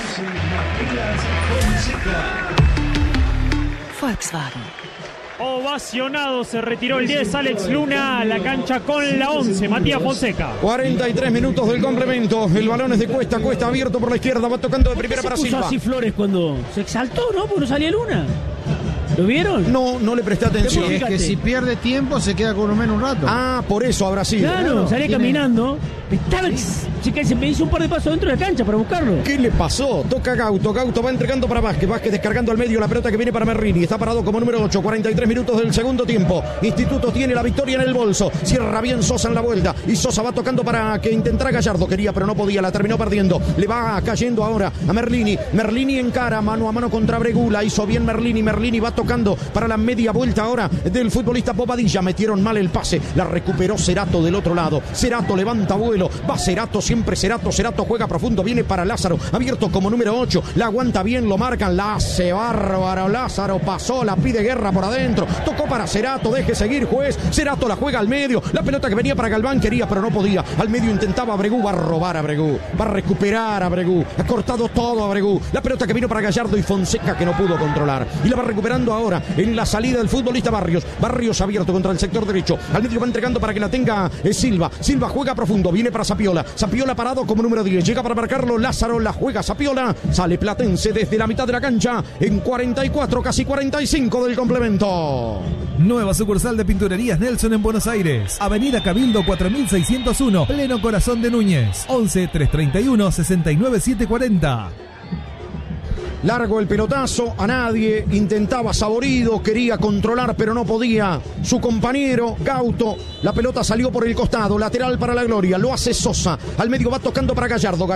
Volkswagen. Ovacionado, se retiró el diez, Alex Luna a la cancha con la once, Matías Fonseca. cuarenta y tres minutos del complemento. El balón es de Cuesta, Cuesta abierto por la izquierda, va tocando de primera para Silva. ¿Por qué se puso así Flores cuando se exaltó, no? Porque no salía Luna. ¿Lo vieron? No, no le presté atención. Es que si pierde tiempo se queda con uno menos un rato. Ah, por eso habrá sido. Claro, Claro, salía tiene- caminando. Estaba Sí, ex- sí, que se me hizo un par de pasos dentro de la cancha para buscarlo. ¿Qué le pasó? Toca Gauto, Gauto va entregando para Vázquez, Vázquez descargando al medio la pelota que viene para Merlini, está parado como número ocho, cuarenta y tres minutos del segundo tiempo. Instituto tiene la victoria en el bolso, cierra bien Sosa en la vuelta y Sosa va tocando para que intentara Gallardo, quería pero no podía, la terminó perdiendo, le va cayendo ahora a Merlini, Merlini encara mano a mano contra Bregula, hizo bien Merlini, Merlini va tocando para la media vuelta ahora del futbolista Bobadilla, metieron mal el pase, la recuperó Cerato del otro lado, Cerato levanta vuelo, va Cerato, siempre Cerato, Cerato juega profundo, viene para Lázaro, abierto como número ocho, la aguanta bien, lo marcan, la hace bárbaro, Lázaro pasó, la pide Guerra por adentro, tocó para Cerato, deje seguir juez, Cerato la juega al medio, la pelota que venía para Galván quería pero no podía, al medio intentaba Bregú, va a robar a Bregú, va a recuperar a Bregú, ha cortado todo a Bregú, la pelota que vino para Gallardo y Fonseca que no pudo controlar, y la va recuperando ahora en la salida del futbolista Barrios, Barrios abierto contra el sector derecho, al medio va entregando para que la tenga eh, Silva, Silva juega profundo, viene para Sapiola, Sapiola parado como número diez, llega para marcarlo Lázaro, la juega Sapiola, sale Platense desde la mitad de la cancha en cuarenta y cuatro, casi cuarenta y cinco del complemento. Nueva sucursal de Pinturerías Nelson en Buenos Aires. Avenida Cabildo cuatro mil seiscientos uno, pleno corazón de Núñez. once, trescientos treinta y uno, sesenta y nueve, setecientos cuarenta. Largo el pelotazo, a nadie, intentaba Saborido, quería controlar pero no podía. Su compañero, Gauto, la pelota salió por el costado, lateral para la Gloria, lo hace Sosa. Al medio va tocando para Gallardo.